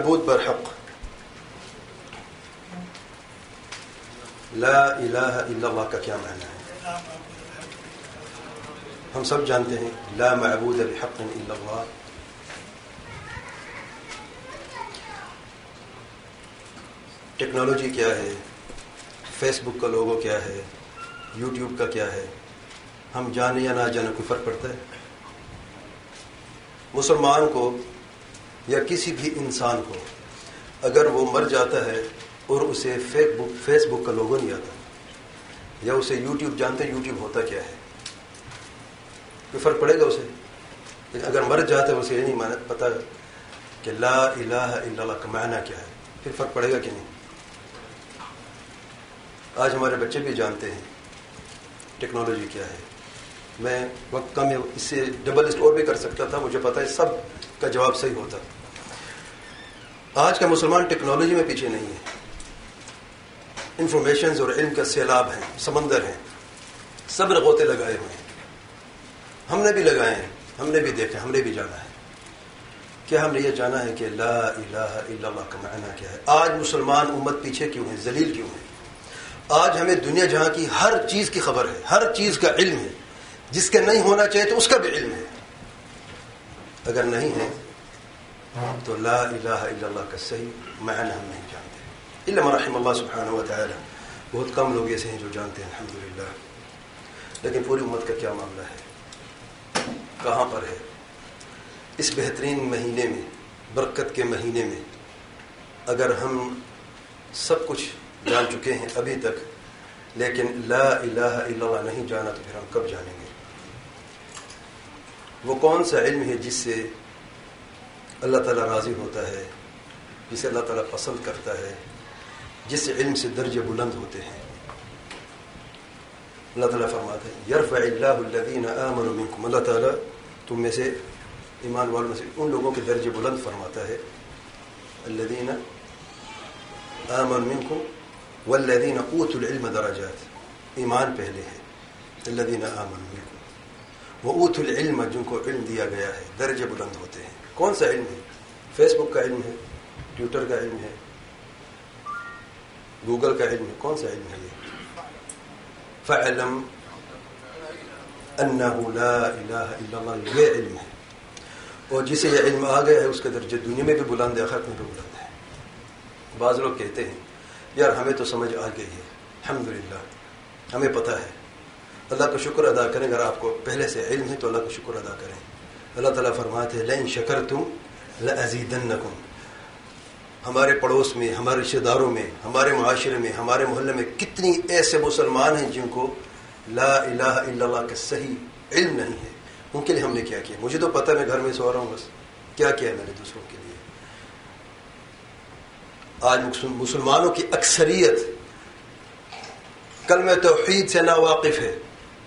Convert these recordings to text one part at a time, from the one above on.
معبود برحق لا الہ الا اللہ کا کیا معنی ہے؟ ہم سب جانتے ہیں لا معبود بحق الا اللہ. ٹیکنالوجی کیا ہے، فیس بک کا لوگو کیا ہے، یوٹیوب کا کیا ہے، ہم جانے یا نہ جانے کوئی فرق پڑتا ہے؟ مسلمان کو یا کسی بھی انسان کو اگر وہ مر جاتا ہے اور اسے فیس بک کا لوگو نہیں آتا یا اسے یوٹیوب جانتے ہیں یوٹیوب ہوتا کیا ہے، کوئی فرق پڑے گا اسے؟ لیکن اگر مر جاتا ہے اسے یہ نہیں پتا کہ لا الہ الا اللہ کا معنی کیا ہے، پھر فرق پڑے گا کہ نہیں؟ آج ہمارے بچے بھی جانتے ہیں ٹیکنالوجی کیا ہے. میں وقت کم ہے، اس سے ڈبل لسٹ اور بھی کر سکتا تھا، مجھے پتا ہے سب کا جواب صحیح ہوتا. آج کا مسلمان ٹیکنالوجی میں پیچھے نہیں ہے. انفارمیشنز اور علم کا سیلاب ہے، سمندر ہے، سب نے غوطے لگائے ہوئے ہیں. ہم نے بھی لگائے ہیں، ہم نے بھی دیکھا، ہم نے بھی جانا ہے. کیا ہم نے یہ جانا ہے کہ لا الہ الا اللہ کا معنی کیا ہے؟ آج مسلمان امت پیچھے کیوں ہے، ذلیل کیوں ہے؟ آج ہمیں دنیا جہاں کی ہر چیز کی خبر ہے، ہر چیز کا علم ہے. جس کا نہیں ہونا چاہیے تو اس کا بھی علم ہے. اگر نہیں ہے تو لا الہ الا اللہ کا صحیح معنی ہم نہیں جانتے. الا من رحم اللہ سبحانہ و تعالی. بہت کم لوگ ایسے ہیں جو جانتے ہیں الحمدللہ. لیکن پوری امت کا کیا معاملہ ہے، کہاں پر ہے؟ اس بہترین مہینے میں، برکت کے مہینے میں اگر ہم سب کچھ جان چکے ہیں ابھی تک لیکن لا الہ الا اللہ نہیں جانا تو پھر ہم کب جانیں گے؟ وہ کون سا علم ہے جس سے اللہ تعالیٰ راضی ہوتا ہے، جسے اللہ تعالیٰ پسند کرتا ہے، جس علم سے درجے بلند ہوتے ہیں؟ اللہ تعالیٰ فرماتا ہے یرفع اللہ الذین آمنوا منکم. اللہ تعالیٰ تم میں سے، ایمان والوں میں سے ان لوگوں کے درجے بلند فرماتا ہے. الذین آمنوا منکم والذین اوتوا العلم درجات. ایمان پہلے ہے، الذین آمنوا منکم وأوتوا العلم، جن کو علم دیا گیا ہے درجے بلند ہوتے ہیں. کون سا علم ہے؟ فیس بک کا علم ہے، ٹویٹر کا علم ہے، گوگل کا علم ہے. کون سا علم ہے یہ؟ فَاعْلَمْ أَنَّهُ لَا إِلَهَ إِلَّا اللَّهُ. یہ علم ہے، اور جسے یہ علم آ گیا ہے اس کا درجہ دنیا میں بھی بلند ہے، آخرت میں بھی بلند ہے. بعض لوگ کہتے ہیں یار ہمیں تو سمجھ آ گئی ہے، الحمدللہ ہمیں پتہ ہے. اللہ کا شکر ادا کریں. اگر آپ کو پہلے سے علم ہے تو اللہ کا شکر ادا کریں. اللہ تعالیٰ فرماتے ہیں لَئِن شَكَرْتُمْ لَأَزِيدَنَّكُمْ. ہمارے پڑوس میں، ہمارے رشتہ داروں میں، ہمارے معاشرے میں، ہمارے محلے میں کتنی ایسے مسلمان ہیں جن کو لا الہ الا اللہ کا صحیح علم نہیں ہے. ان کے لیے ہم نے کیا کیا؟ مجھے تو پتہ ہے، میں گھر میں سو رہا ہوں، بس کیا کیا ہے میں نے دوسروں کے لیے. آج مسلمانوں کی اکثریت کلمہ توحید سے ناواقف ہے.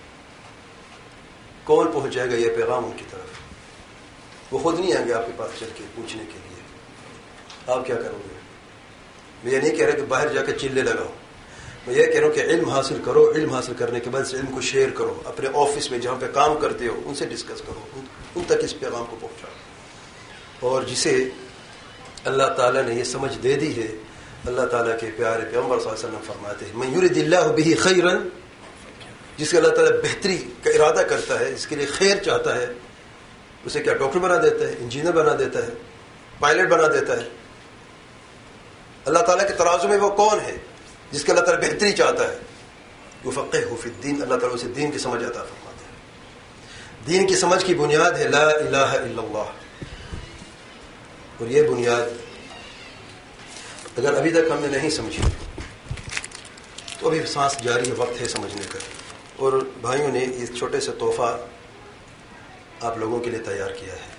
کون پہنچائے گا یہ پیغام ان کی طرف؟ وہ خود نہیں آئیں گے آپ کے پاس چل کے پوچھنے کے لیے. آپ کیا کرو گے؟ میں یہ نہیں کہہ رہا کہ باہر جا کے چلے لگاؤ. میں یہ کہہ رہا ہوں کہ علم حاصل کرو. علم حاصل کرنے کے بعد اس علم کو شیئر کرو. اپنے آفس میں جہاں پہ کام کرتے ہو ان سے ڈسکس کرو، ان تک اس پیغام کو پہنچاؤ. اور جسے اللہ تعالیٰ نے یہ سمجھ دے دی ہے، اللہ تعالیٰ کے پیارے پیغمبر صلی اللہ علیہ وسلم فرماتے ہیں من یرد اللہ بہ خیرا، جس کے اللہ تعالیٰ بہتری کا ارادہ کرتا ہے، اس کے لیے خیر چاہتا ہے، اسے کیا ڈاکٹر بنا دیتا ہے، انجینئر بنا دیتا ہے، پائلٹ بنا دیتا ہے. اللہ تعالیٰ کے ترازو میں وہ کون ہے جس کے اللہ تعالیٰ بہتری چاہتا ہے؟ یفقہہ فی الدین. اللہ تعالیٰ اسے دین کی سمجھ عطا فرماتا ہے. دین کی سمجھ کی بنیاد ہے لا الہ الا اللہ. اور یہ بنیاد اگر ابھی تک ہم نے نہیں سمجھی تو ابھی سانس جاری ہے، وقت ہے سمجھنے کا. اور بھائیوں نے اس چھوٹے سے تحفہ آپ لوگوں کے لیے تیار کیا ہے.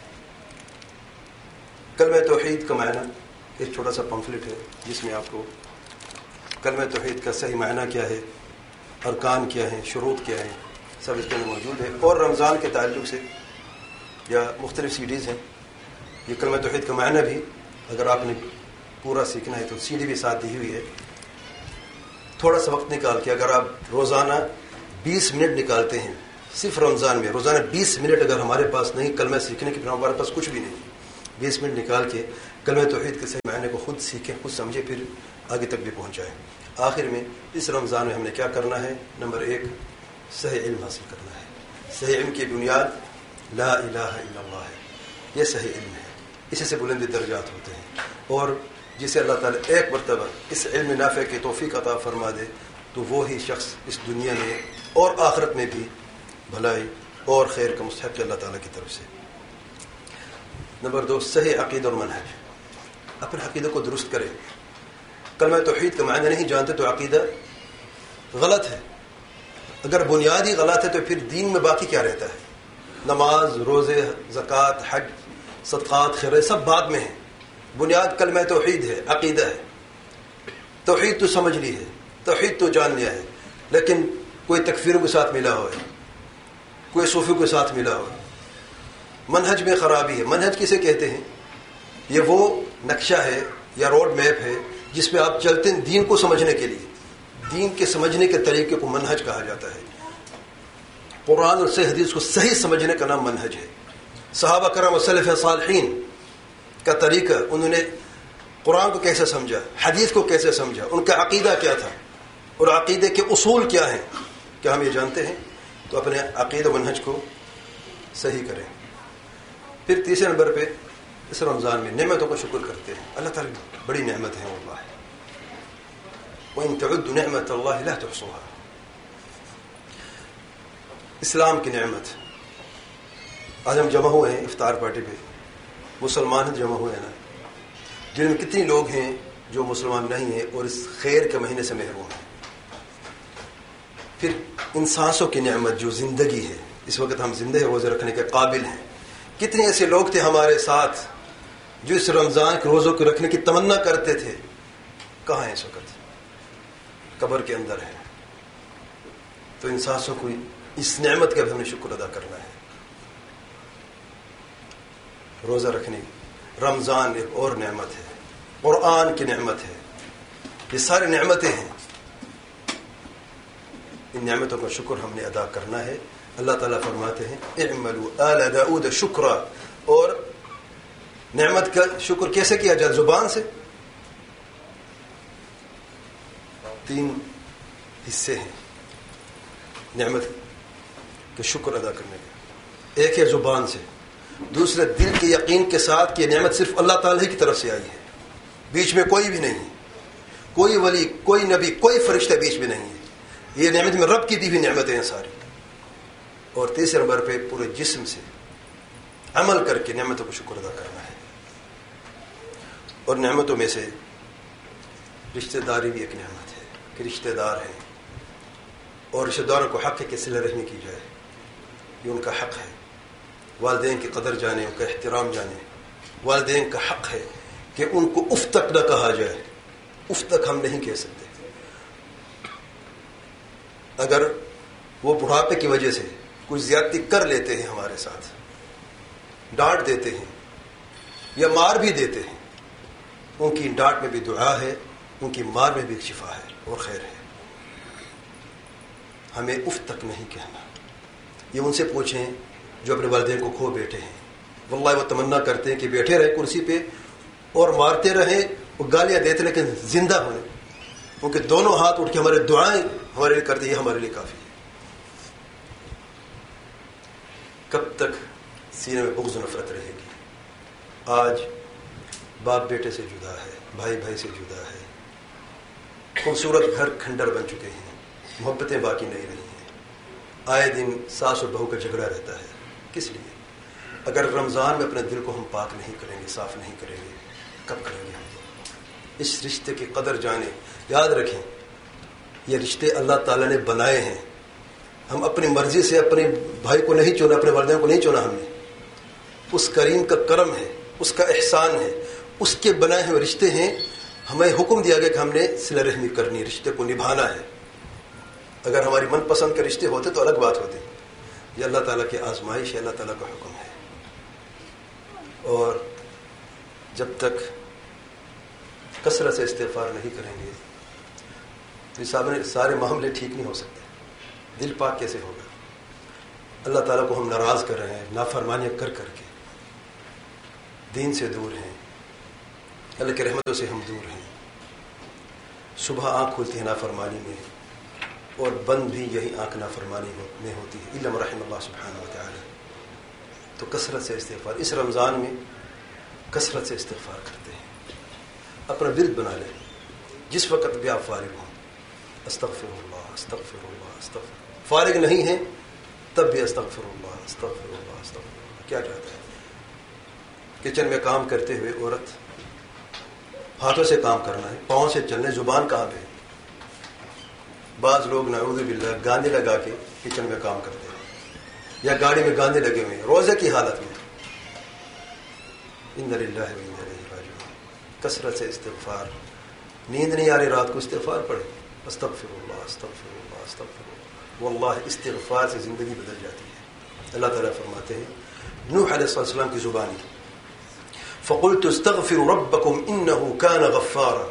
کلمہ توحید کا معنی ایک چھوٹا سا پمفلٹ ہے جس میں آپ کو کلمہ توحید کا صحیح معنی کیا ہے، ارکان کیا ہیں، شروط کیا ہیں، سب اس کے اندر موجود ہے. اور رمضان کے تعلق سے یا مختلف سیڈیز ہیں. یہ کلمہ توحید کا معنی بھی اگر آپ نے پورا سیکھنا ہے تو سی ڈی بھی ساتھ دی ہوئی ہے. تھوڑا سا وقت نکال کے اگر آپ روزانہ 20 منٹ نکالتے ہیں، صرف رمضان میں روزانہ 20 منٹ اگر ہمارے پاس نہیں کلمہ سیکھنے کے، پھر ہمارے پاس کچھ بھی نہیں. 20 منٹ نکال کے کلمہ توحید کے صحیح معنی کو خود سیکھیں، خود سمجھیں، پھر آگے تک بھی پہنچائیں۔ آخر میں اس رمضان میں ہم نے کیا کرنا ہے؟ نمبر 1 صحیح علم حاصل کرنا ہے۔ صحیح علم کی بنیاد لا الہ الا اللہ ہے، یہ صحیح علم ہے، اسی سے بلندی درجات ہوتے ہیں، اور جسے اللہ تعالیٰ ایک مرتبہ اس علم نافع کی توفیق عطا فرما دے تو وہی شخص اس دنیا میں اور آخرت میں بھی بھلائی اور خیر کا مستحق اللہ تعالیٰ کی طرف سے۔ نمبر 2 صحیح عقیدہ اور منہج، اپنے عقیدہ کو درست کرے۔ کلمہ توحید کا معنی نہیں جانتے تو عقیدہ غلط ہے، اگر بنیاد ہی غلط ہے تو پھر دین میں باقی کیا رہتا ہے؟ نماز، روزے، زکوٰۃ، حج، صدقات، خیرات سب بعد میں ہیں، بنیاد کلمہ توحید ہے، عقیدہ ہے۔ توحید تو سمجھ لی ہے، توحید تو جان لیا ہے، لیکن کوئی تکفیروں کے ساتھ ملا ہوا ہے، کوئی صوفیوں کے ساتھ ملا ہوا ہے، منہج میں خرابی ہے۔ منہج کسے کہتے ہیں؟ یہ وہ نقشہ ہے یا روڈ میپ ہے جس پہ آپ چلتے ہیں دین کو سمجھنے کے لیے، دین کے سمجھنے کے طریقے کو منہج کہا جاتا ہے۔ قرآن اور صحیح حدیث کو صحیح سمجھنے کا نام منہج ہے۔ صحابہ کرام و سلف صالحین کا طریقہ، انہوں نے قرآن کو کیسے سمجھا، حدیث کو کیسے سمجھا، ان کا عقیدہ کیا تھا اور عقیدے کے اصول کیا ہیں، کیا ہم یہ جانتے ہیں؟ تو اپنے عقیدہ و منہج کو صحیح کریں۔ پھر تیسرے نمبر پہ اس رمضان میں نعمتوں کا شکر کرتے ہیں۔ اللہ تعالیٰ بڑی نعمت ہے واللہ، وَإِن تَعُدُّوا نِعْمَةَ اللَّهِ لَا تُحْصُوهَا۔ اسلام کی نعمت، آج ہم جمع ہوئے ہیں افطار پارٹی پہ، مسلمان جمع ہوئے ہیں نا، جن میں کتنی لوگ ہیں جو مسلمان نہیں ہیں اور اس خیر کے مہینے سے محروم ہیں۔ پھر ان سانسوں کی نعمت جو زندگی ہے، اس وقت ہم زندہ ہیں، روزے رکھنے کے قابل ہیں۔ کتنے ایسے لوگ تھے ہمارے ساتھ جو اس رمضان کے روزوں کو رکھنے کی تمنا کرتے تھے، کہاں ہیں اس وقت؟ قبر کے اندر ہے۔ تو ان سانسوں کو، اس نعمت کا بھی ہم نے شکر ادا کرنا ہے۔ روزہ رکھنے، رمضان ایک اور نعمت ہے، قرآن کی نعمت ہے، یہ ساری نعمتیں ہیں، ان نعمتوں کا شکر ہم نے ادا کرنا ہے۔ اللہ تعالیٰ فرماتے ہیں اعملوا آل داؤد شکرا، اور نعمت کا شکر کیسے کیا جائے؟ زبان سے۔ 3 حصے ہیں نعمت کے شکر ادا کرنے کے، ایک ہے زبان سے، دوسرے دل کے یقین کے ساتھ کہ یہ نعمت صرف اللہ تعالیٰ کی طرف سے آئی ہے، بیچ میں کوئی بھی نہیں ہے، کوئی ولی، کوئی نبی، کوئی فرشتہ بیچ میں نہیں ہے، یہ نعمت میں رب کی دی ہوئی نعمتیں ہیں ساری۔ اور تیسرے نمبر پہ پورے جسم سے عمل کر کے نعمتوں کو شکر ادا کرنا ہے۔ اور نعمتوں میں سے رشتہ داری بھی ایک نعمت ہے کہ رشتہ دار ہیں، اور رشتہ داروں کو حق ہے کہ صلہ رحمی کی جائے، یہ ان کا حق ہے۔ والدین کی قدر جانیں، ان کا احترام جانیں۔ والدین کا حق ہے کہ ان کو اف تک نہ کہا جائے، اف تک ہم نہیں کہہ سکتے۔ اگر وہ بڑھاپے کی وجہ سے کچھ زیادتی کر لیتے ہیں ہمارے ساتھ، ڈانٹ دیتے ہیں یا مار بھی دیتے ہیں، ان کی ڈانٹ میں بھی دعا ہے، ان کی مار میں بھی شفا ہے اور خیر ہے۔ ہمیں اف تک نہیں کہنا۔ یہ ان سے پوچھیں جو اپنے والدین کو کھو بیٹھے ہیں، واللہ وہ تمنا کرتے ہیں کہ بیٹھے رہیں کرسی پہ اور مارتے رہیں اور گالیاں دیتے لیکن زندہ ہونے، کیونکہ دونوں ہاتھ اٹھ کے ہمارے دعائیں ہمارے لیے کرتے ہیں، ہمارے لیے کافی ہے۔ کب تک سینے میں بغض و نفرت رہے گی؟ آج باپ بیٹے سے جدا ہے، بھائی بھائی سے جدا ہے، خوبصورت گھر کھنڈر بن چکے ہیں، محبتیں باقی نہیں رہی ہیں، آئے دن ساس اور بہو کا جھگڑا رہتا ہے۔ کس لیے؟ اگر رمضان میں اپنے دل کو ہم پاک نہیں کریں گے، صاف نہیں کریں گے، کب کریں گے ہم؟ اس رشتے کی قدر جانیں، یاد رکھیں یہ رشتے اللہ تعالیٰ نے بنائے ہیں، ہم اپنی مرضی سے اپنے بھائی کو نہیں چنا، اپنے والدین کو نہیں چنا ہم نے، اس کریم کا کرم ہے، اس کا احسان ہے، اس کے بنائے ہوئے رشتے ہیں۔ ہمیں حکم دیا گیا کہ ہم نے صلہ رحمی کرنی، رشتے کو نبھانا ہے۔ اگر ہماری من پسند کے رشتے ہوتے تو الگ بات ہوتی، یہ اللہ تعالیٰ کی آزمائش ہے، اللہ تعالیٰ کا حکم ہے۔ اور جب تک کثرت سے استغفار نہیں کریں گے تو سارے معاملے ٹھیک نہیں ہو سکتے۔ دل پاک کیسے ہوگا؟ اللہ تعالیٰ کو ہم ناراض کر رہے ہیں، نافرمانیاں کر کر کے، دین سے دور ہیں، اللہ کی رحمتوں سے ہم دور ہیں. صبح آنکھ کھلتی ہے نافرمانی میں اور بند بھی یہی آنکھ نافرمانی میں ہوتی ہے الا من رحم اللہ سبحانہ و تعالی. تو کثرت سے استغفار اس رمضان میں کثرت سے استغفار کرتے ہیں. اپنا ورد بنا لیں جس وقت بھی آپ فارغ ہوں. استغفر اللہ استغفر اللہ استغفر. فارغ نہیں ہیں تب بھی استغفر اللہ استغفر اللہ استغفر اللہ. کیا چاہتا ہے؟ کچن میں کام کرتے ہوئے عورت ہاتھوں سے کام کرنا ہے, پاؤں سے چلنے, زبان کہاں پہ؟ بعض لوگ نعوذ باللہ گاندے لگا کے کچن میں کام کرتے ہیں یا گاڑی میں گاندے لگے ہوئے ہیں روزے کی حالت میں. انا للہ و انا الیہ راجعون. کثرت سے استغفار. نیند نہیں آ رہی رات کو, استغفار پڑھے. استغفر اللہ استغفر اللہ استغفر اللہ. واللہ استغفار سے زندگی بدل جاتی ہے. اللہ تعالیٰ فرماتے ہیں نوح علیہ السلام کی زبانی فقلت استغفروا ربکم انہ کان غفارا.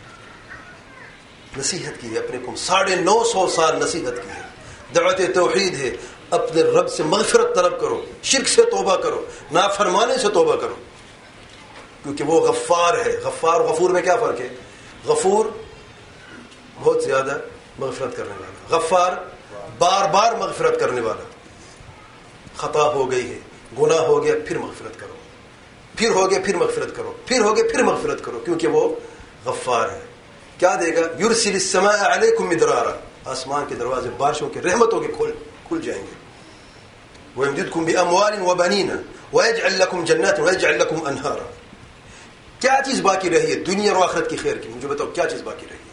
نصیحت کی ہے اپنے کو, 950 سال نصیحت کی ہے. دعوت توحید ہے, اپنے رب سے مغفرت طلب کرو, شرک سے توبہ کرو, نافرمانی سے توبہ کرو, کیونکہ وہ غفار ہے. غفار غفور میں کیا فرق ہے؟ غفور بہت زیادہ مغفرت کرنے والا, غفار بار بار مغفرت کرنے والا. خطا ہو گئی ہے, گناہ ہو گیا, پھر مغفرت کرو, پھر ہو گیا پھر مغفرت کرو, پھر ہو گیا پھر مغفرت کرو, کیونکہ وہ غفار ہے. کیا دے گا؟ یرسل السماء علیکم مدرارا. آسمان کے دروازے بارشوں کے رحمتوں کے کھل جائیں گے. وَيَمْدِدْكُمْ بِأَمْوَالٍ وَبَنِينَ وَيَجْعَلْ لَكُمْ جَنَّاتٍ وَيَجْعَلْ لَكُمْ أَنْهَارًا. کیا چیز باقی رہی ہے دنیا اور آخرت کی خیر کی؟ مجھے بتاؤ کیا چیز باقی رہی ہے؟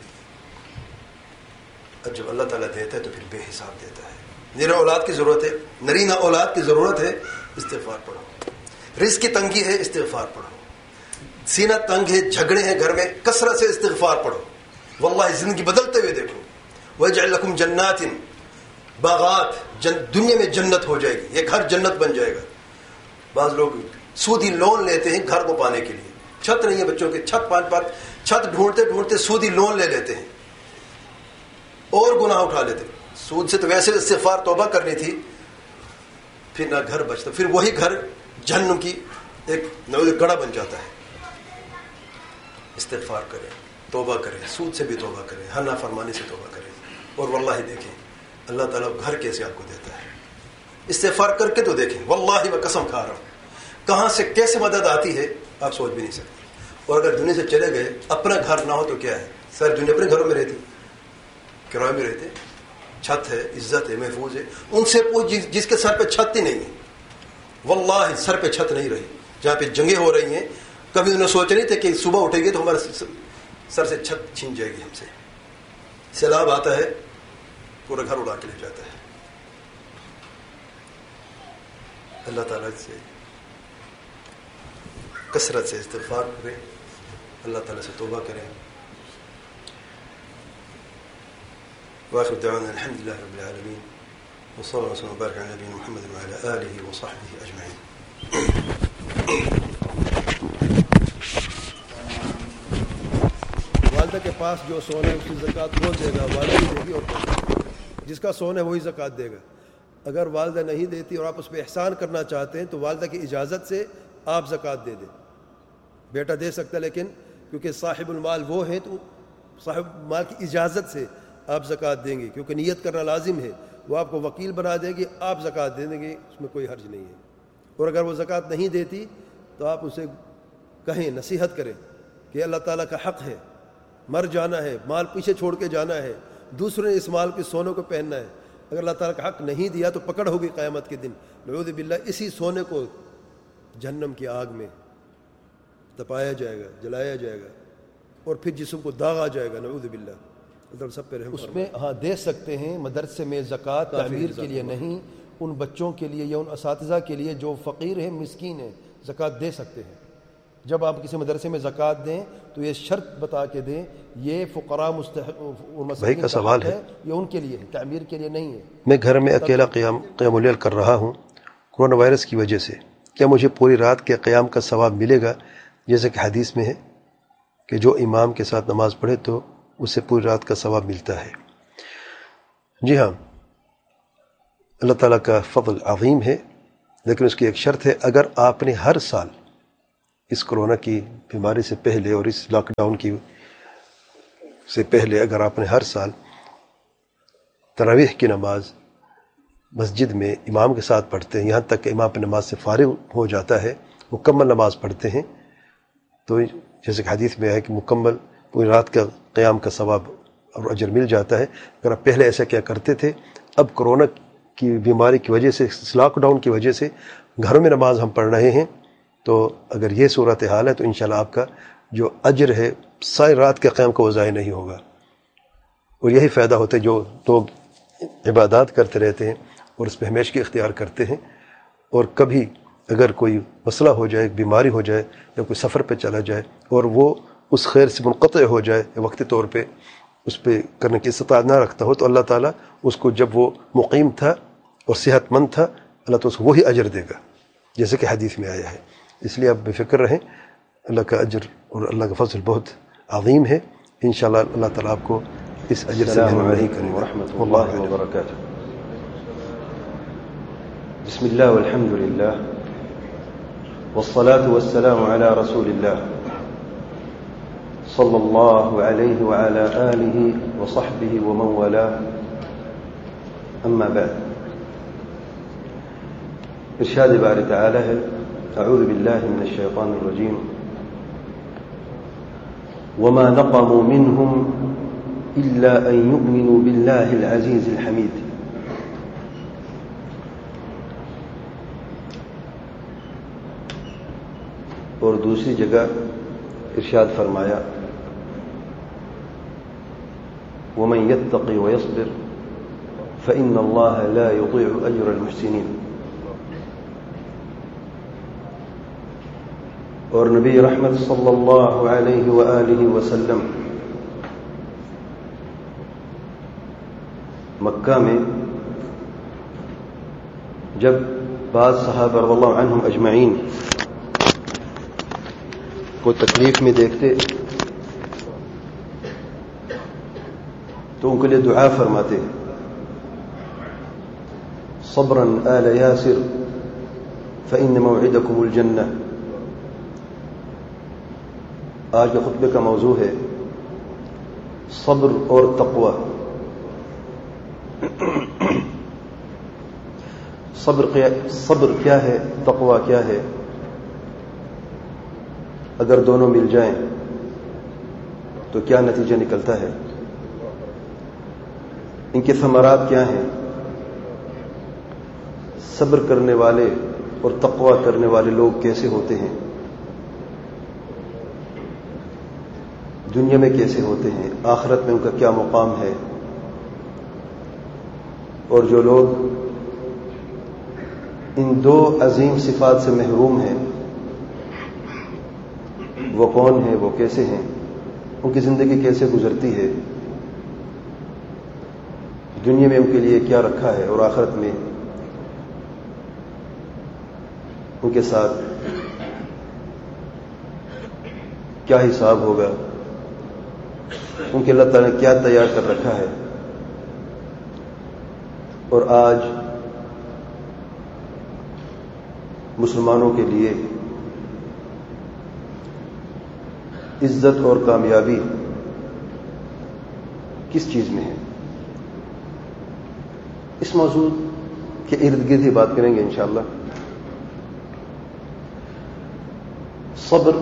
اب جب اللہ تعالیٰ دیتا ہے تو پھر بے حساب دیتا ہے. نرینہ اولاد کی ضرورت ہے, نرینہ اولاد کی ضرورت ہے, استغفار پڑھو. رزق کی تنگی ہے, استغفار پڑھو. سینہ تنگ ہے, جھگڑے ہیں گھر میں, کثرت سے استغفار پڑھو. واللہ زندگی بدلتے ہوئے دیکھو. وَيَجْعَلْ لَكُمْ جَنَّاتٍ, باغات, دنیا میں جنت ہو جائے گی, یہ گھر جنت بن جائے گا. بعض لوگ سودی لون لیتے ہیں گھر کو پانے کے لیے. چھت نہیں ہے بچوں کے, چھت ڈھونڈتے ڈھونڈتے سودی لون لے لیتے ہیں اور گناہ اٹھا لیتے ہیں. سود سے تو ویسے استغفار توبہ کرنی تھی, پھر نہ گھر بچتا, پھر وہی گھر جہنم کی ایک گڑھا بن جاتا ہے. استغفار کریں, توبہ کریں, سود سے بھی توبہ کریں, ہر نافرمانی سے توبہ کریں, اور واللہ دیکھیں اللہ تعالیٰ گھر کیسے آپ کو دیتا ہے. استغفار کر کے تو دیکھیں, واللہ میں قسم کھا رہا ہوں کہاں سے کیسے مدد آتی ہے آپ سوچ بھی نہیں سکتے. اور اگر دنیا سے چلے گئے, اپنا گھر نہ ہو تو کیا ہے؟ ساری دنیا اپنے گھروں میں رہتی, کرائے میں رہتے, چھت ہے, عزت ہے, محفوظ ہے. ان سے پوچھ جس کے سر پہ چھت ہی نہیں ہے. واللہ سر پہ چھت نہیں رہی. جہاں پہ جنگیں ہو رہی ہیں, کبھی انہیں سوچ نہیں تھے کہ صبح اٹھے گی تو ہمارے سر سے چھت چھین جائے گی ہم سے. سیلاب آتا ہے پورا گھر اڑا کے لے جاتا ہے. اللہ تعالیٰ سے کثرت سے استغفار کریں, اللہ تعالیٰ سے توبہ کریں. وآخر دعوانا الحمد لله رب العالمين وصلى الله وسلم وبارك على نبينا محمد وعلى آله وصحبه أجمعين. والدہ کے پاس جو سونا ہے اس کی زکوٰۃ کون دے گا؟ والدہ دے گی, اور جس کا سونا ہے وہی زکوٰۃ دے گا. اگر والدہ نہیں دیتی اور آپ اس پہ احسان کرنا چاہتے ہیں تو والدہ کی اجازت سے آپ زکوٰۃ دے دیں. بیٹا دے سکتا ہے, لیکن کیونکہ صاحب المال وہ ہیں تو صاحب مال کی اجازت سے آپ زکوٰۃ دیں گے, کیونکہ نیت کرنا لازم ہے. وہ آپ کو وکیل بنا دے گی, آپ زکوٰۃ دے دیں گے, اس میں کوئی حرج نہیں ہے. اور اگر وہ زکوٰۃ نہیں دیتی تو آپ اسے کہیں, نصیحت کریں کہ اللہ تعالیٰ کا حق ہے, مر جانا ہے, مال پیچھے چھوڑ کے جانا ہے, دوسرے نے اس مال کے سونے کو پہننا ہے. اگر اللہ تعالیٰ کا حق نہیں دیا تو پکڑ ہوگی قیامت کے دن, نعوذ باللہ. اسی سونے کو جہنم کی آگ میں تپایا جائے گا, جلایا جائے گا, اور پھر جسم کو داغا جائے گا, نعوذ باللہ. سب پہ رحم. اس میں ہاں دے سکتے ہیں مدرسے میں زکوٰۃ, تعمیر کے لیے نہیں, ان بچوں کے لیے یا ان اساتذہ کے لیے جو فقیر ہیں, مسکین ہیں, زکوٰۃ دے سکتے ہیں. جب آپ کسی مدرسے میں زکوٰۃ دیں تو یہ شرط بتا کے دیں یہ فقراء بھائی کا سوال ہے, یہ ان کے لیے ہے, تعمیر کے لیے نہیں ہے. میں گھر میں اکیلا قیام اللیل کر رہا ہوں کورونا وائرس کی وجہ سے, کیا مجھے پوری رات کے قیام کا ثواب ملے گا جیسے کہ حدیث میں ہے کہ جو امام کے ساتھ نماز پڑھے تو اسے پوری رات کا ثواب ملتا ہے؟ جی ہاں, اللہ تعالیٰ کا فضل عظیم ہے, لیکن اس کی ایک شرط ہے, اگر آپ نے ہر سال اس کرونا کی بیماری سے پہلے اور اس لاک ڈاؤن کی سے پہلے اگر آپ نے ہر سال تراویح کی نماز مسجد میں امام کے ساتھ پڑھتے ہیں، یہاں تک کہ امام پہ نماز سے فارغ ہو جاتا ہے، مکمل نماز پڑھتے ہیں، تو جیسے کہ حدیث میں ہے کہ مکمل پوری رات کا قیام کا ثواب اور اجر مل جاتا ہے۔ اگر آپ پہلے ایسا کیا کرتے تھے، اب کرونا کی بیماری کی وجہ سے، لاک ڈاؤن کی وجہ سے گھروں میں نماز ہم پڑھ رہے ہیں، تو اگر یہ صورتحال ہے تو انشاءاللہ آپ کا جو اجر ہے ساری رات کے قیام کا وہ ضائع نہیں ہوگا۔ اور یہی فائدہ ہوتا ہے جو لوگ عبادات کرتے رہتے ہیں اور اس پہ ہمیشگی اختیار کرتے ہیں، اور کبھی اگر کوئی مسئلہ ہو جائے، بیماری ہو جائے یا کوئی سفر پہ چلا جائے اور وہ اس خیر سے منقطع ہو جائے یا وقتی طور پہ اس پہ کرنے کی استطاعت نہ رکھتا ہو، تو اللہ تعالیٰ اس کو جب وہ مقیم تھا اور صحت مند تھا، اللہ تو اس کو وہی اجر دے گا جیسے کہ حدیث میں آیا ہے۔ اس لیے آپ بے فکر رہیں، اللہ کا اجر اور اللہ کا فضل بہت عظیم ہے، انشاءاللہ اللہ تعالیٰ آپ کو اس اجر سے محروم نہیں کرے گا۔ ورحمۃ اللہ وبرکاتہ۔ بسم اللہ والحمد للہ والصلاة والسلام على رسول اللہ صلی اللہ علیہ وعلى آلہ وصحبہ ومن والاه، اما بعد۔ ارشاد باری تعالی ہے، اعوذ باللہ من الشیطان الرجیم، وما نقموا منهم إلا أن يؤمنوا بالله العزيز الحميد۔ اور دوسری جگہ ارشاد فرمایا، ومن يتق ويصبر فإن الله لا يضيع أجر المحسنين۔ اور نبی رحمت صلی اللہ علیہ وآلہ وسلم مکہ میں جب بعض صحابہ رضی اللہ عنہم اجمعین کو تکلیف میں دیکھتے تو ان کے لیے دعا فرماتے، صبرا آل یاسر فإن موعدکم الجنہ۔ آج کے خطبے کا موضوع ہے صبر اور تقوی۔ صبر کیا ہے، تقوی کیا ہے؟ اگر دونوں مل جائیں تو کیا نتیجہ نکلتا ہے؟ ان کے ثمرات کیا ہیں؟ صبر کرنے والے اور تقوی کرنے والے لوگ کیسے ہوتے ہیں؟ دنیا میں کیسے ہوتے ہیں؟ آخرت میں ان کا کیا مقام ہے؟ اور جو لوگ ان دو عظیم صفات سے محروم ہیں وہ کون ہیں، وہ کیسے ہیں، ان کی زندگی کیسے گزرتی ہے، دنیا میں ان کے لیے کیا رکھا ہے اور آخرت میں ان کے ساتھ کیا حساب ہوگا، ان کے اللہ تعالیٰ نے کیا تیار کر رکھا ہے۔ اور آج مسلمانوں کے لیے عزت اور کامیابی کس چیز میں ہے؟ اس موضوع کے ارد گرد ہی بات کریں گے انشاءاللہ۔ صبر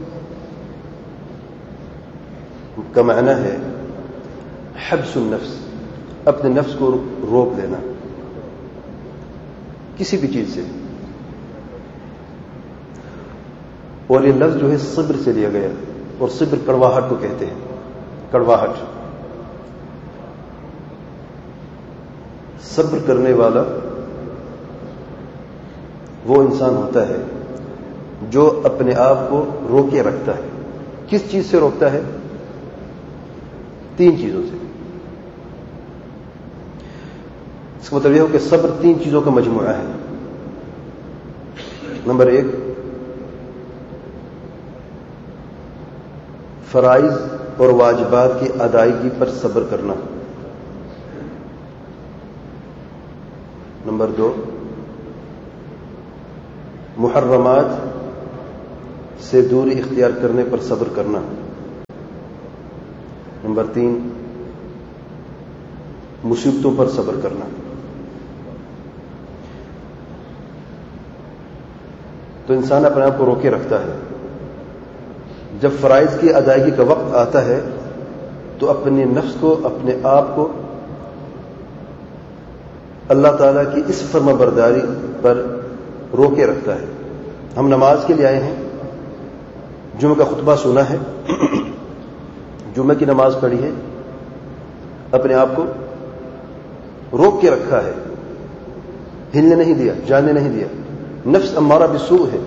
کا معنی ہے حبس النفس، اپنے نفس کو روک لینا کسی بھی چیز سے۔ اور یہ لفظ جو ہے صبر سے لیا گیا، اور صبر کڑواہٹ کو کہتے ہیں، کڑواہٹ۔ صبر کرنے والا وہ انسان ہوتا ہے جو اپنے آپ کو روکے رکھتا ہے۔ کس چیز سے روکتا ہے؟ تین چیزوں سے۔ اس کا مطلب یہ ہو کہ صبر تین چیزوں کا مجموعہ ہے۔ نمبر ایک، فرائض اور واجبات کی ادائیگی پر صبر کرنا۔ نمبر دو، محرمات سے دوری اختیار کرنے پر صبر کرنا. نمبر 3 مصیبتوں پر صبر کرنا. تو انسان اپنے آپ کو روکے رکھتا ہے. جب فرائض کی ادائیگی کا وقت آتا ہے تو اپنے نفس کو، اپنے آپ کو اللہ تعالیٰ کی اس فرما برداری پر روکے رکھتا ہے. ہم نماز کے لیے آئے ہیں، جمعہ کا خطبہ سنا ہے، جمعہ کی نماز پڑھی ہے، اپنے آپ کو روک کے رکھا ہے، ہلنے نہیں دیا، جانے نہیں دیا. نفس امارہ بالسوء ہے.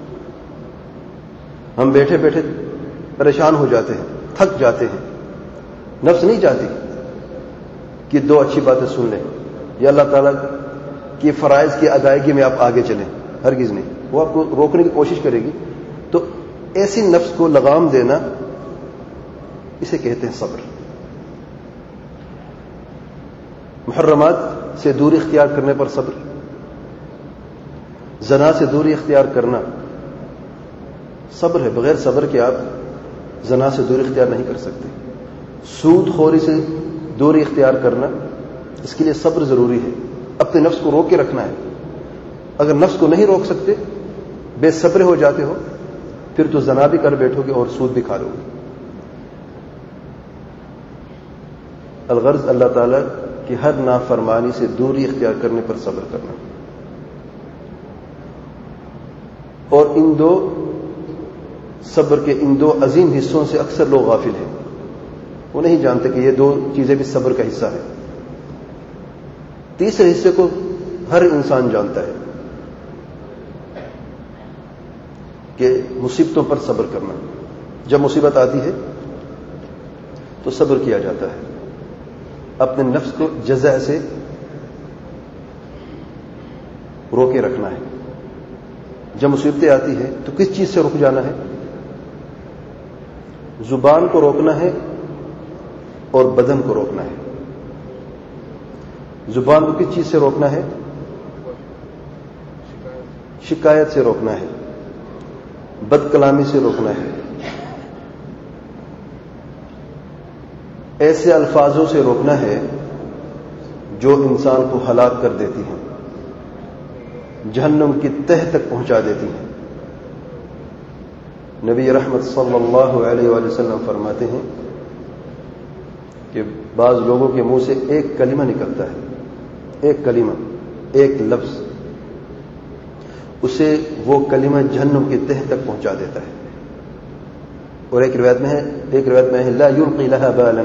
ہم بیٹھے بیٹھے پریشان ہو جاتے ہیں، تھک جاتے ہیں. نفس نہیں چاہتی کہ 2 اچھی باتیں سن لیں یا اللہ تعالیٰ کی فرائض کی ادائیگی میں آپ آگے چلیں. ہرگز نہیں. وہ آپ کو روکنے کی کوشش کرے گی. تو ایسی نفس کو لگام دینا، اسے کہتے ہیں صبر. محرمات سے دوری اختیار کرنے پر صبر. زنا سے دوری اختیار کرنا صبر ہے. بغیر صبر کے آپ زنا سے دوری اختیار نہیں کر سکتے. سود خوری سے دوری اختیار کرنا، اس کے لیے صبر ضروری ہے. اپنے نفس کو روک کے رکھنا ہے. اگر نفس کو نہیں روک سکتے، بے صبر ہو جاتے ہو، پھر تو زنا بھی کر بیٹھو گے اور سود بھی کھا لو گے. الغرض اللہ تعالیٰ کی ہر نافرمانی سے دوری اختیار کرنے پر صبر کرنا. اور ان 2 صبر کے ان 2 عظیم حصوں سے اکثر لوگ غافل ہیں. وہ نہیں جانتے کہ یہ 2 چیزیں بھی صبر کا حصہ ہے. تیسرے حصے کو ہر انسان جانتا ہے کہ مصیبتوں پر صبر کرنا. جب مصیبت آتی ہے تو صبر کیا جاتا ہے. اپنے نفس کو جزع سے روکے رکھنا ہے. جب مصیبتیں آتی ہیں تو کس چیز سے رک جانا ہے؟ زبان کو روکنا ہے اور بدن کو روکنا ہے. زبان کو کس چیز سے روکنا ہے؟ شکایت سے روکنا ہے، بد کلامی سے روکنا ہے، ایسے الفاظوں سے روکنا ہے جو انسان کو ہلاک کر دیتی ہیں، جہنم کی تہ تک پہنچا دیتی ہیں. نبی رحمت صلی اللہ علیہ وآلہ وسلم فرماتے ہیں کہ بعض لوگوں کے منہ سے ایک کلمہ نکلتا ہے، ایک کلمہ، ایک لفظ، اسے وہ کلمہ جہنم کی تہ تک پہنچا دیتا ہے. اور ایک روایت میں ہے لا یلقی لها بالا،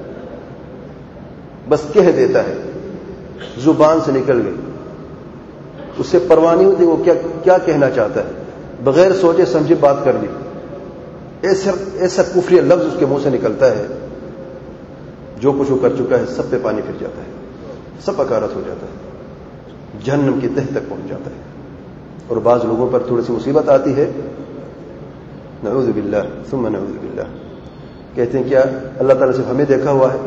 بس کہہ دیتا ہے، زبان سے نکل گئی، اس سے پرواہ نہیں ہوتی وہ کیا کہنا چاہتا ہے، بغیر سوچے سمجھے بات کر لی. ایسا کفری لفظ اس کے منہ سے نکلتا ہے، جو کچھ وہ کر چکا ہے سب پہ پانی پھر جاتا ہے، سب اکارت ہو جاتا ہے، جہنم کی تہ تک پہنچ جاتا ہے. اور بعض لوگوں پر تھوڑی سی مصیبت آتی ہے، نعوذ باللہ ثم نعوذ باللہ، کہتے ہیں کیا اللہ تعالیٰ سے ہمیں دیکھا ہوا ہے،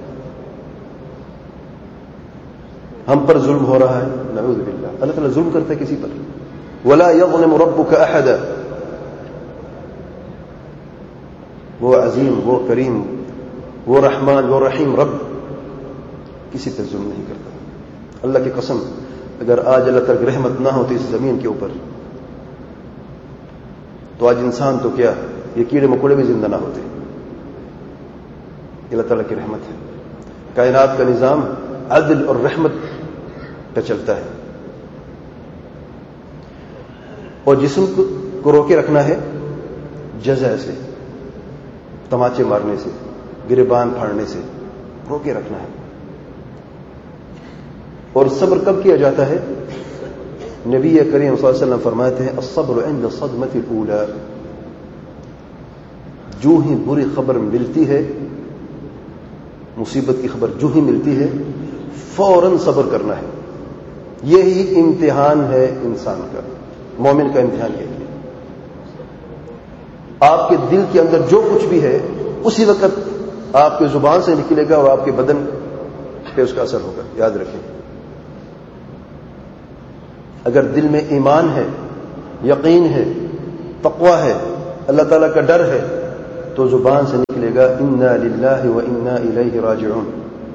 ہم پر ظلم ہو رہا ہے. نعوذ باللہ. اللہ تعالیٰ ظلم کرتا ہے کسی پر. ولا یظلم ربک احدا، وہ عظیم، وہ کریم، وہ رحمان، وہ رحیم رب کسی پر ظلم نہیں کرتا. اللہ کی قسم، اگر آج اللہ تعالیٰ کی رحمت نہ ہوتی اس زمین کے اوپر تو آج انسان تو کیا، یہ کیڑے مکوڑے بھی زندہ نہ ہوتے. اللہ تعالیٰ کی رحمت ہے. کائنات کا نظام عدل اور رحمت پہ چلتا ہے. اور جسم کو روکے رکھنا ہے جزع سے، تماچے مارنے سے، گریبان پھاڑنے سے روکے رکھنا ہے. اور صبر کب کیا جاتا ہے؟ نبی کریم صلی اللہ علیہ وسلم فرماتے ہیں الصبر عند الصدمة الأولى، جو ہی بری خبر ملتی ہے، مصیبت کی خبر جو ہی ملتی ہے، فوراً صبر کرنا ہے. یہی امتحان ہے انسان کا، مومن کا امتحان یہی ہے. آپ کے دل کے اندر جو کچھ بھی ہے اسی وقت آپ کے زبان سے نکلے گا اور آپ کے بدن پہ اس کا اثر ہوگا. یاد رکھیں، اگر دل میں ایمان ہے، یقین ہے، تقویٰ ہے، اللہ تعالیٰ کا ڈر ہے، تو زبان سے نکلے گا انا للہ و انا الیہ راجعون.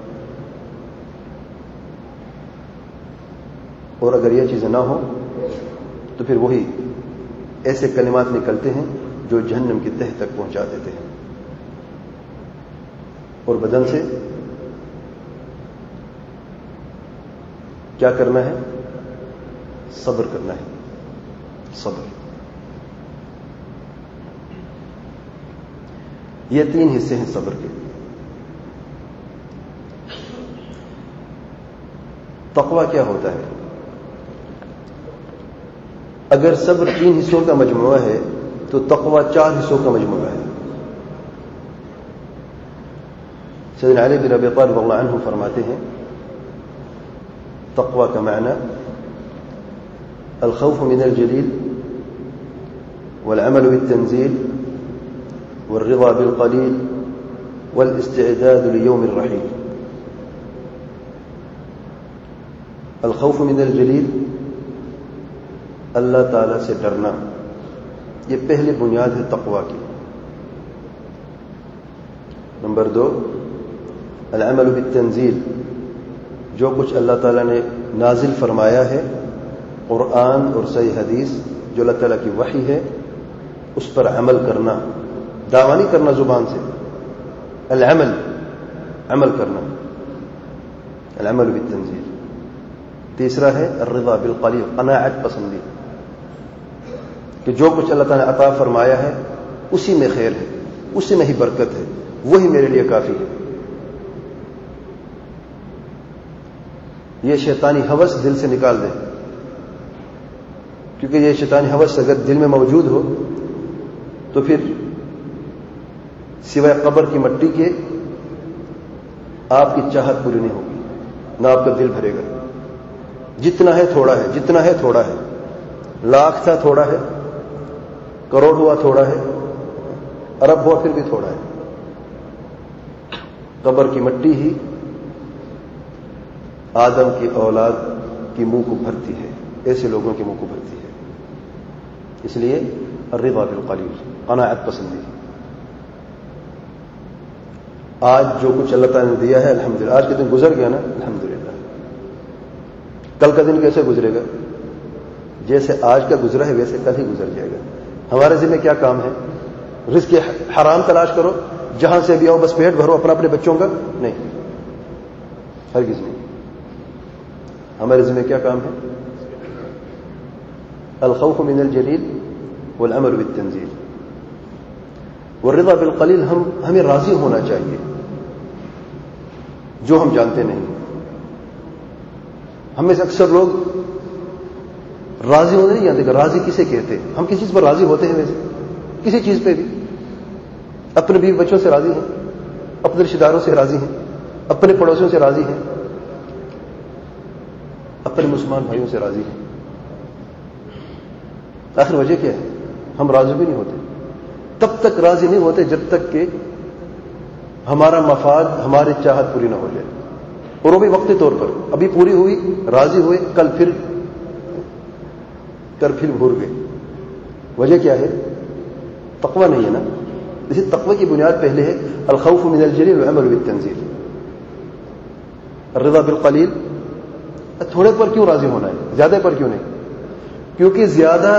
اور اگر یہ چیزیں نہ ہوں تو پھر وہی ایسے کلمات نکلتے ہیں جو جہنم کی تہ تک پہنچا دیتے ہیں. اور بدن سے کیا کرنا ہے؟ صبر کرنا ہے. صبر. یہ 3 حصے ہیں صبر کے. تقویٰ کیا ہوتا ہے؟ اگر صبر 3 حصوں کا مجموعہ ہے تو تقویٰ 4 حصوں کا مجموعہ ہے. سیدنا علی بن ابی طالب رضی اللہ عنہ فرماتے ہیں تقویٰ کا معنی الخوف من الجلیل والعمل بالتنزیل والرضا بالقلیل والاستعداد لیوم الرحیل. الخوف من الجلیل، اللہ تعالی سے ڈرنا، یہ پہلی بنیاد ہے تقویٰ کی. نمبر 2 العمل بالتنزیل، جو کچھ اللہ تعالیٰ نے نازل فرمایا ہے، قرآن اور صحیح حدیث جو اللہ تعالیٰ کی وحی ہے، اس پر عمل کرنا، دعویٰ نہیں کرنا زبان سے. العمل، عمل کرنا، العمل بالتنزیل. تیسرا ہے الرضا بالقلیل، قناعت پسندی، کہ جو کچھ اللہ تعالیٰ نے عطا فرمایا ہے اسی میں خیر ہے، اسی میں ہی برکت ہے، وہی میرے لیے کافی ہے. یہ شیطانی ہوس دل سے نکال دیں، کیونکہ یہ شیطانی ہوس اگر دل میں موجود ہو تو پھر سوائے قبر کی مٹی کے آپ کی چاہت پوری نہیں ہوگی، نہ آپ کا دل بھرے گا. جتنا ہے تھوڑا ہے، جتنا ہے تھوڑا ہے. لاکھ تھا تھوڑا ہے، کروڑ ہوا تھوڑا ہے، ارب ہوا پھر بھی تھوڑا ہے. قبر کی مٹی ہی آدم کی اولاد کی منہ کو بھرتی ہے، ایسے لوگوں کے منہ کو بھرتی ہے. اس لیے الرضا بالقلیل، قناعت پسندی. آج جو کچھ اللہ تعالیٰ نے دیا ہے الحمدللہ، آج کے دن گزر گیا نا الحمدللہ. کل کا دن کیسے گزرے گا؟ جیسے آج کا گزرا ہے ویسے کل ہی گزر جائے گا. ہمارے ذمہ کیا کام ہے؟ رزق حرام تلاش کرو، جہاں سے بھی آؤ بس پیٹ بھرو اپنے بچوں کا؟ نہیں، ہرگز نہیں. ہمارے ذمہ کیا کام ہے؟ الخوف من الجلیل والعمل بالتنزیل والرضا بالقلیل. ہمیں راضی ہونا چاہیے جو ہم جانتے نہیں. ہم میں سے اکثر لوگ راضی ہونے نہیں جانتے کہ راضی کسے کہتے. ہم کسی چیز پر راضی ہوتے ہیں، ویسے کسی چیز پہ بھی اپنے بیوی بچوں سے راضی ہیں، اپنے رشتے داروں سے راضی ہیں، اپنے پڑوسیوں سے راضی ہیں، اپنے مسلمان بھائیوں سے راضی ہیں. آخر وجہ کیا ہے؟ ہم راضی بھی نہیں ہوتے. تب تک راضی نہیں ہوتے جب تک کہ ہمارا مفاد، ہماری چاہت پوری نہ ہو جائے. اور وہ بھی وقتی طور پر، ابھی پوری ہوئی، راضی ہوئے، کل پھر بھول گئے. وجہ کیا ہے؟ تقویٰ نہیں ہے نا. اسی تقوی کی بنیاد پہلے ہے الخوف من الجلیل والعمل بالتنزیل. الرضا بالقلیل، تھوڑے پر کیوں راضی ہونا ہے، زیادہ پر کیوں نہیں؟ کیونکہ زیادہ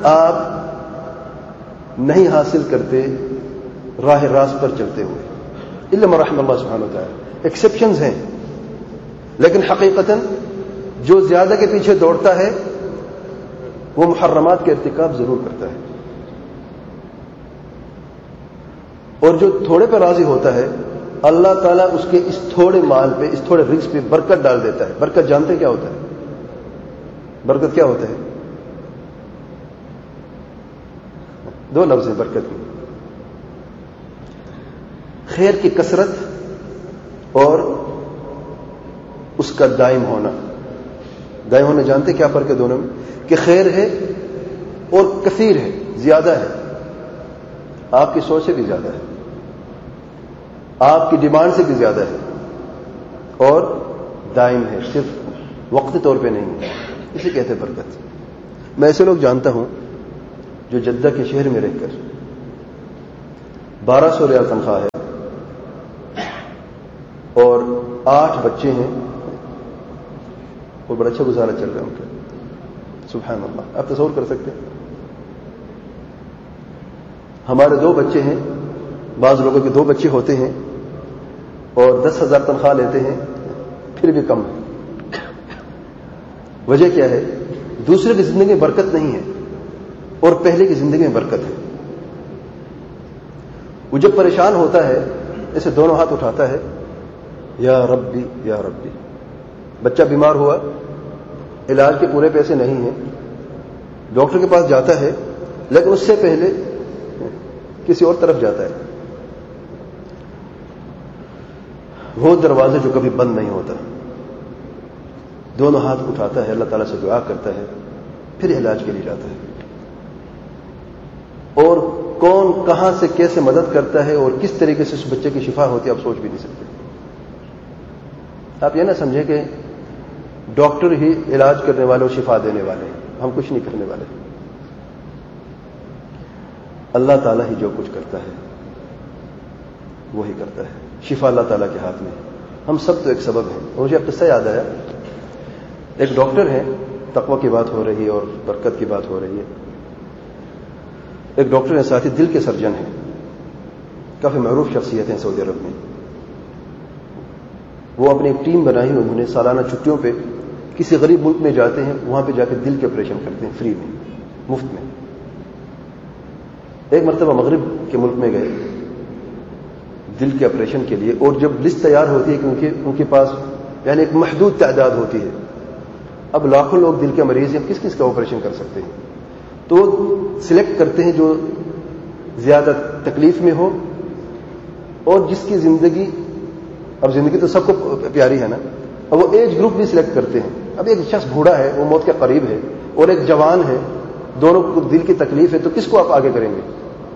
آپ نہیں حاصل کرتے راہ راست پر چلتے ہوئے، الا من رحم اللہ سبحانہ وتعالی. ایکسیپشنز ہیں، لیکن حقیقتاً جو زیادہ کے پیچھے دوڑتا ہے وہ محرمات کے ارتکاب ضرور کرتا ہے. اور جو تھوڑے پہ راضی ہوتا ہے اللہ تعالیٰ اس کے اس تھوڑے مال پہ، اس تھوڑے رزق پہ برکت ڈال دیتا ہے. برکت جانتے کیا ہوتا ہے؟ برکت کیا ہوتا ہے؟ 2 لفظ ہیں برکت میں، خیر کی کثرت اور اس کا دائم ہونا. دائم ہونا جانتے کیا فرق ہے دونوں میں؟ کہ خیر ہے اور کثیر ہے، زیادہ ہے، آپ کی سوچ سے بھی زیادہ ہے، آپ کی ڈیمانڈ سے بھی زیادہ ہے، اور دائم ہے، صرف وقتی طور پہ نہیں ہے. اسے کہتے ہیں برکت. میں ایسے لوگ جانتا ہوں جو جدہ کے شہر میں رہ کر 1200 ریال تنخواہ ہے اور 8 بچے ہیں اور بڑا اچھا گزارا چل رہا ہے ان کا. سبحان اللہ. آپ تصور کر سکتے ہیں؟ ہمارے 2 بچے ہیں، بعض لوگوں کے 2 بچے ہوتے ہیں اور 10,000 تنخواہ لیتے ہیں، پھر بھی کم ہے. وجہ کیا ہے؟ دوسرے کی زندگی میں برکت نہیں ہے اور پہلے کی زندگی میں برکت ہے. وہ جب پریشان ہوتا ہے ایسے دونوں ہاتھ اٹھاتا ہے، یا ربی یا ربی. بچہ بیمار ہوا، علاج کے پورے پیسے نہیں ہیں، ڈاکٹر کے پاس جاتا ہے، لیکن اس سے پہلے کسی اور طرف جاتا ہے. وہ دروازے جو کبھی بند نہیں ہوتا، دونوں ہاتھ اٹھاتا ہے، اللہ تعالیٰ سے دعا کرتا ہے، پھر علاج کے لیے جاتا ہے. اور کون کہاں سے کیسے مدد کرتا ہے اور کس طریقے سے اس بچے کی شفا ہوتی ہے آپ سوچ بھی نہیں سکتے. آپ یہ نہ سمجھیں کہ ڈاکٹر ہی علاج کرنے والے اور شفا دینے والے ہیں، ہم کچھ نہیں کرنے والے. اللہ تعالیٰ ہی جو کچھ کرتا ہے وہی کرتا ہے. شفا اللہ تعالیٰ کے ہاتھ میں. ہم سب تو ایک سبب ہیں. مجھے اب قصہ یاد آیا. ایک ڈاکٹر ہے، تقوی کی بات ہو رہی ہے اور برکت کی بات ہو رہی ہے. ایک ڈاکٹر ہے، ساتھ ہی دل کے سرجن ہیں، کافی معروف شخصیت ہیں سعودی عرب میں. وہ اپنی ایک ٹیم بنائی، انہوں نے سالانہ چھٹیوں پہ کسی غریب ملک میں جاتے ہیں، وہاں پہ جا کے دل کے آپریشن کرتے ہیں، فری میں، مفت میں. ایک مرتبہ مغرب کے ملک میں گئے دل کے آپریشن کے لیے، اور جب لسٹ تیار ہوتی ہے کہ ان کے پاس یعنی ایک محدود تعداد ہوتی ہے، اب لاکھوں لوگ دل کے مریض ہیں، کس کس کا آپریشن کر سکتے ہیں، تو سلیکٹ کرتے ہیں جو زیادہ تکلیف میں ہو اور جس کی زندگی، اب زندگی تو سب کو پیاری ہے نا، اب وہ ایج گروپ بھی سلیکٹ کرتے ہیں. اب ایک شخص بوڑھا ہے، وہ موت کے قریب ہے، اور ایک جوان ہے، دونوں کو دل کی تکلیف ہے، تو کس کو آپ آگے کریں گے؟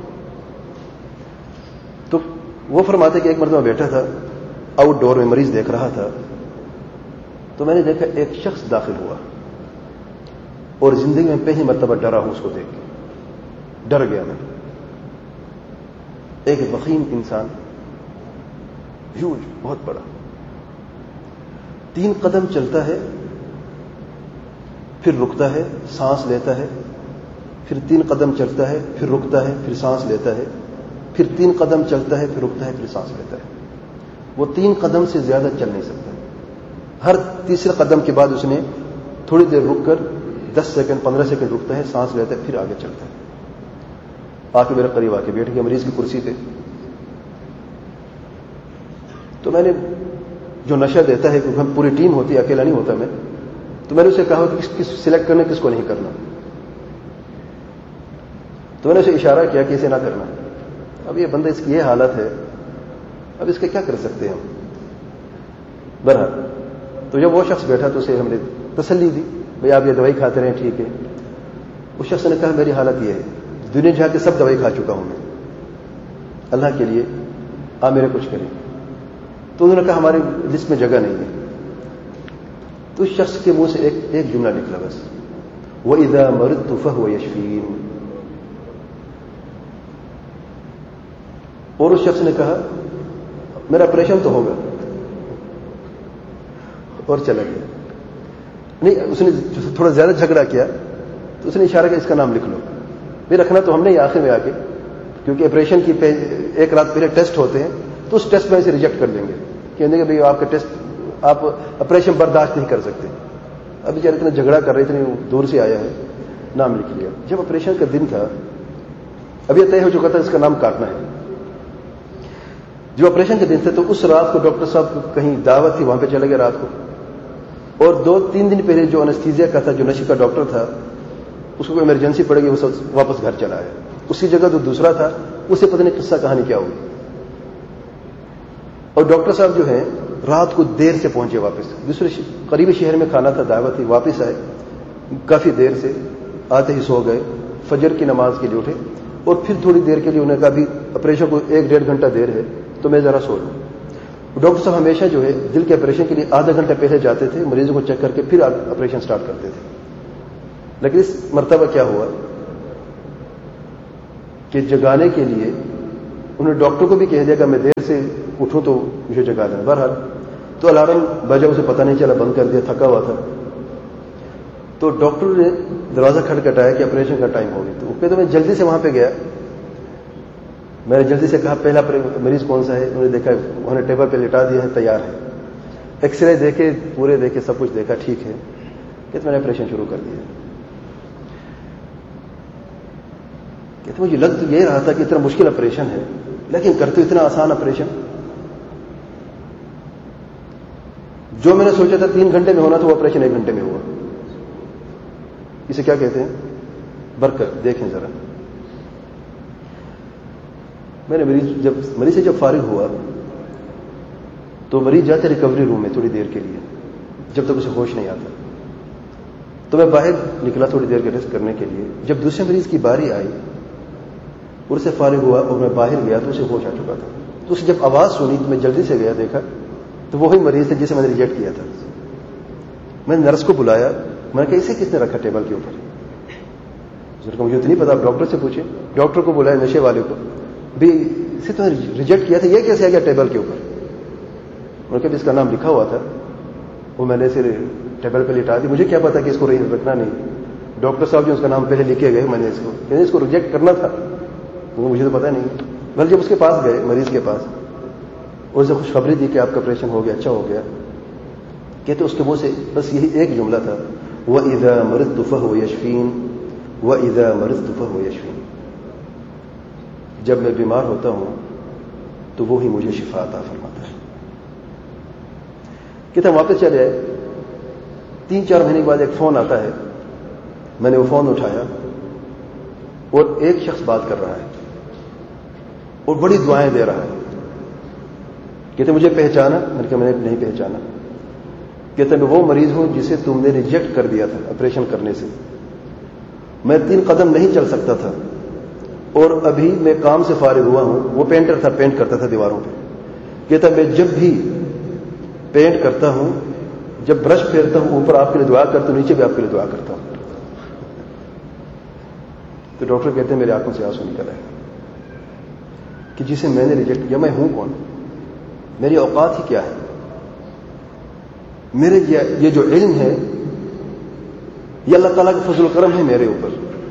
تو وہ فرماتے کہ ایک مرتبہ بیٹھا تھا آؤٹ ڈور میں، مریض دیکھ رہا تھا، تو میں نے دیکھا ایک شخص داخل ہوا اور زندگی میں پہلی مرتبہ ڈرا ہوں اس کو دیکھ کے، ڈر گیا میں. ایک وخیم انسان، ہیوج، بہت بڑا، 3 قدم چلتا ہے، پھر رکتا ہے، سانس لیتا ہے، پھر 3 قدم چلتا ہے، پھر رکتا ہے، پھر سانس لیتا ہے، پھر 3 قدم چلتا ہے، پھر رکتا ہے، پھر سانس لیتا ہے. وہ 3 قدم سے زیادہ چل نہیں سکتا. ہر تیسرے قدم کے بعد اس نے تھوڑی دیر رک کر 10 سیکنڈ 15 سیکنڈ رکتا ہے، سانس لیتا ہے، پھر آگے چلتا ہے. آ کے میرے قریب آ کے بیٹھ گیا مریض کی کرسی پہ. تو میں نے جو نشہ دیتا ہے کیونکہ ہم پوری ٹیم ہوتی ہے، اکیلا نہیں ہوتا میں، تو میں نے اسے کہا کہ کس سلیکٹ کرنا کس کو نہیں کرنا. تو میں نے اسے اشارہ کیا کہ اسے نہ کرنا. اب یہ بندہ، اس کی یہ حالت ہے، اب اس کے کیا کر سکتے ہیں ہم. بہرحال تو جب وہ شخص بیٹھا تو اسے ہم نے تسلی دی، بھائی آپ یہ دوائی کھاتے رہیں، ٹھیک ہے. اس شخص نے کہا میری حالت یہ ہے، دنیا جا کے سب دوائی کھا چکا ہوں میں، اللہ کے لیے آپ میرے کچھ کریں. تو انہوں نے کہا ہماری لسٹ میں جگہ نہیں ہے. تو اس شخص کے منہ سے ایک جملہ نکلا بس، وَإِذَا مَرِضْتُ فَهُوَ يَشْفِينِ. اور اس شخص نے کہا میرا آپریشن تو ہوگا، اور چلا گیا. نہیں، اس نے تھوڑا زیادہ جھگڑا کیا تو اس نے اشارہ کیا اس کا نام لکھ لو. بھی رکھنا تو ہم نے آخر میں آ کے، کیونکہ آپریشن کی ایک رات پہلے ٹیسٹ ہوتے ہیں، تو اس ٹیسٹ میں اسے ریجیکٹ کر دیں گے، کہیں گے بھائی آپ کا ٹیسٹ، آپ آپریشن برداشت نہیں کر سکتے. ابھی بیچارے اتنا جھگڑا کر رہے، اتنے دور سے آیا ہے، نام لکھ لیا. جب آپریشن کا دن تھا، اب یہ طے ہو چکا تھا اس کا نام کاٹنا ہے. جو آپریشن کے دن تھے تو اس رات کو ڈاکٹر صاحب کو کہیں دعوت تھی، وہاں پہ چلے گئے رات کو. اور 2-3 دن پہلے جو انستھیزیا کا تھا، جو نشے کا ڈاکٹر تھا، اس کو ایمرجنسی پڑ گئی، وہ واپس گھر چلا آیا. اس کی جگہ جو دوسرا تھا، اسے پتہ نہیں قصہ کہانی کیا ہوئی. اور ڈاکٹر صاحب جو ہیں رات کو دیر سے پہنچے واپس، دوسرے قریبی شہر میں کھانا تھا، دعوت تھی، واپس آئے کافی دیر سے، آتے ہی سو گئے. فجر کی نماز کے لیے اٹھے اور پھر تھوڑی دیر کے لیے انہوں نے کہا ابھی آپریشن کو 1-1.5 گھنٹہ دیر ہے تو میں ذرا سو لوں. ڈاکٹر صاحب ہمیشہ جو ہے دل کے آپریشن کے لیے آدھا گھنٹہ پہلے جاتے تھے، مریضوں کو چیک کر کے پھر آپریشن سٹارٹ کرتے تھے. لیکن اس مرتبہ کیا ہوا، کہ جگانے کے لیے انہوں نے ڈاکٹر کو بھی کہہ دیا کہ میں دیر سے اٹھوں تو مجھے جگا دینا. بہرحال تو الارم بجا, اسے پتہ نہیں چلا, بند کر دیا, تھکا ہوا تھا. تو ڈاکٹر نے دروازہ کھٹکھٹایا کہ آپریشن کا ٹائم ہو گیا. تو کہ میں جلدی سے وہاں پہ گیا. میں نے جلدی سے کہا پہلا مریض کون سا ہے. انہوں نے دیکھا, انہوں نے ٹیبل پہ لٹا دیا ہے, تیار ہے. ایکس رے دیکھے, پورے دیکھے, سب کچھ دیکھا, ٹھیک ہے. کہ میں نے آپریشن شروع کر دیا. کہ مجھے لگ تو یہ رہا تھا کہ اتنا مشکل آپریشن ہے, لیکن کرتے اتنا آسان آپریشن. جو میں نے سوچا تھا 3 گھنٹے میں ہونا تھا, وہ آپریشن 1 گھنٹے میں ہوا. اسے کیا کہتے ہیں؟ برکت. دیکھیں ذرا, میں نے مریض سے جب فارغ ہوا تو مریض جاتے ریکوری روم میں تھوڑی دیر کے لیے, جب تک اسے ہوش نہیں آتا. تو میں باہر نکلا تھوڑی دیر کے ریسٹ کرنے کے لیے. جب دوسرے مریض کی باری آئی اور سے فارغ ہوا اور میں باہر گیا تو اسے ہوش آ چکا تھا. تو اسے جب آواز سنی تو میں جلدی سے گیا, دیکھا تو وہی مریض تھا جسے میں نے ریجیکٹ کیا تھا. میں نے نرس کو بلایا, میں نے کہا اسے کس نے رکھا ٹیبل کے اوپر؟ مجھے تو نہیں پتا, آپ ڈاکٹر سے پوچھیں. ڈاکٹر کو بلایا, نشے والے کو, بھی اسے تو ریجیکٹ کیا تھا, یہ کیسے آ گیا ٹیبل کے اوپر؟ انہوں نے کہا اس کا نام لکھا ہوا تھا, وہ میں نے اسے ٹیبل پہ لٹا دی. مجھے کیا پتا کہ اس کو رکھنا نہیں. ڈاکٹر صاحب جو اس کا نام پہلے لکھے گئے, میں نے اس کو ریجیکٹ کرنا تھا, مجھے تو پتا نہیں. بلکہ جب اس کے پاس گئے, مریض کے پاس, اور اسے خوشخبری دی کہ آپ کا آپریشن ہو گیا, اچھا ہو گیا. کہتے اس کے منہ سے بس یہی ایک جملہ تھا, وَإِذَا مَرِضْتُ فَهُوَ يَشْفِينِ وَإِذَا مَرِضْتُ فَهُوَ يَشْفِينِ. جب میں بیمار ہوتا ہوں تو وہی مجھے شفا عطا فرماتا ہے. کہتے ہیں واپس چلے آئے. 3-4 مہینے کے بعد ایک فون آتا ہے. میں نے وہ فون اٹھایا اور ایک شخص بات کر رہا ہے اور بڑی دعائیں دے رہا ہے. کہتے مجھے پہچانا؟ میں نے کہا میں نے نہیں پہچانا. کہتے میں وہ مریض ہوں جسے تم نے ریجیکٹ کر دیا تھا آپریشن کرنے سے. میں 3 قدم نہیں چل سکتا تھا اور ابھی میں کام سے فارغ ہوا ہوں. وہ پینٹر تھا, پینٹ کرتا تھا دیواروں پہ. کہتا میں جب بھی پینٹ کرتا ہوں, جب برش پھیرتا ہوں, اوپر آپ کے لیے دعا کرتا ہوں, نیچے بھی آپ کے لیے دعا کرتا ہوں. تو ڈاکٹر کہتے ہیں میرے آنکھوں سے آنسو نکل آئے کہ جسے میں نے ریجیکٹ کیا, میں ہوں کون؟ میری اوقات ہی کیا ہے؟ میرے یہ جو علم ہے یہ اللہ تعالیٰ کا فضل و کرم ہے میرے اوپر.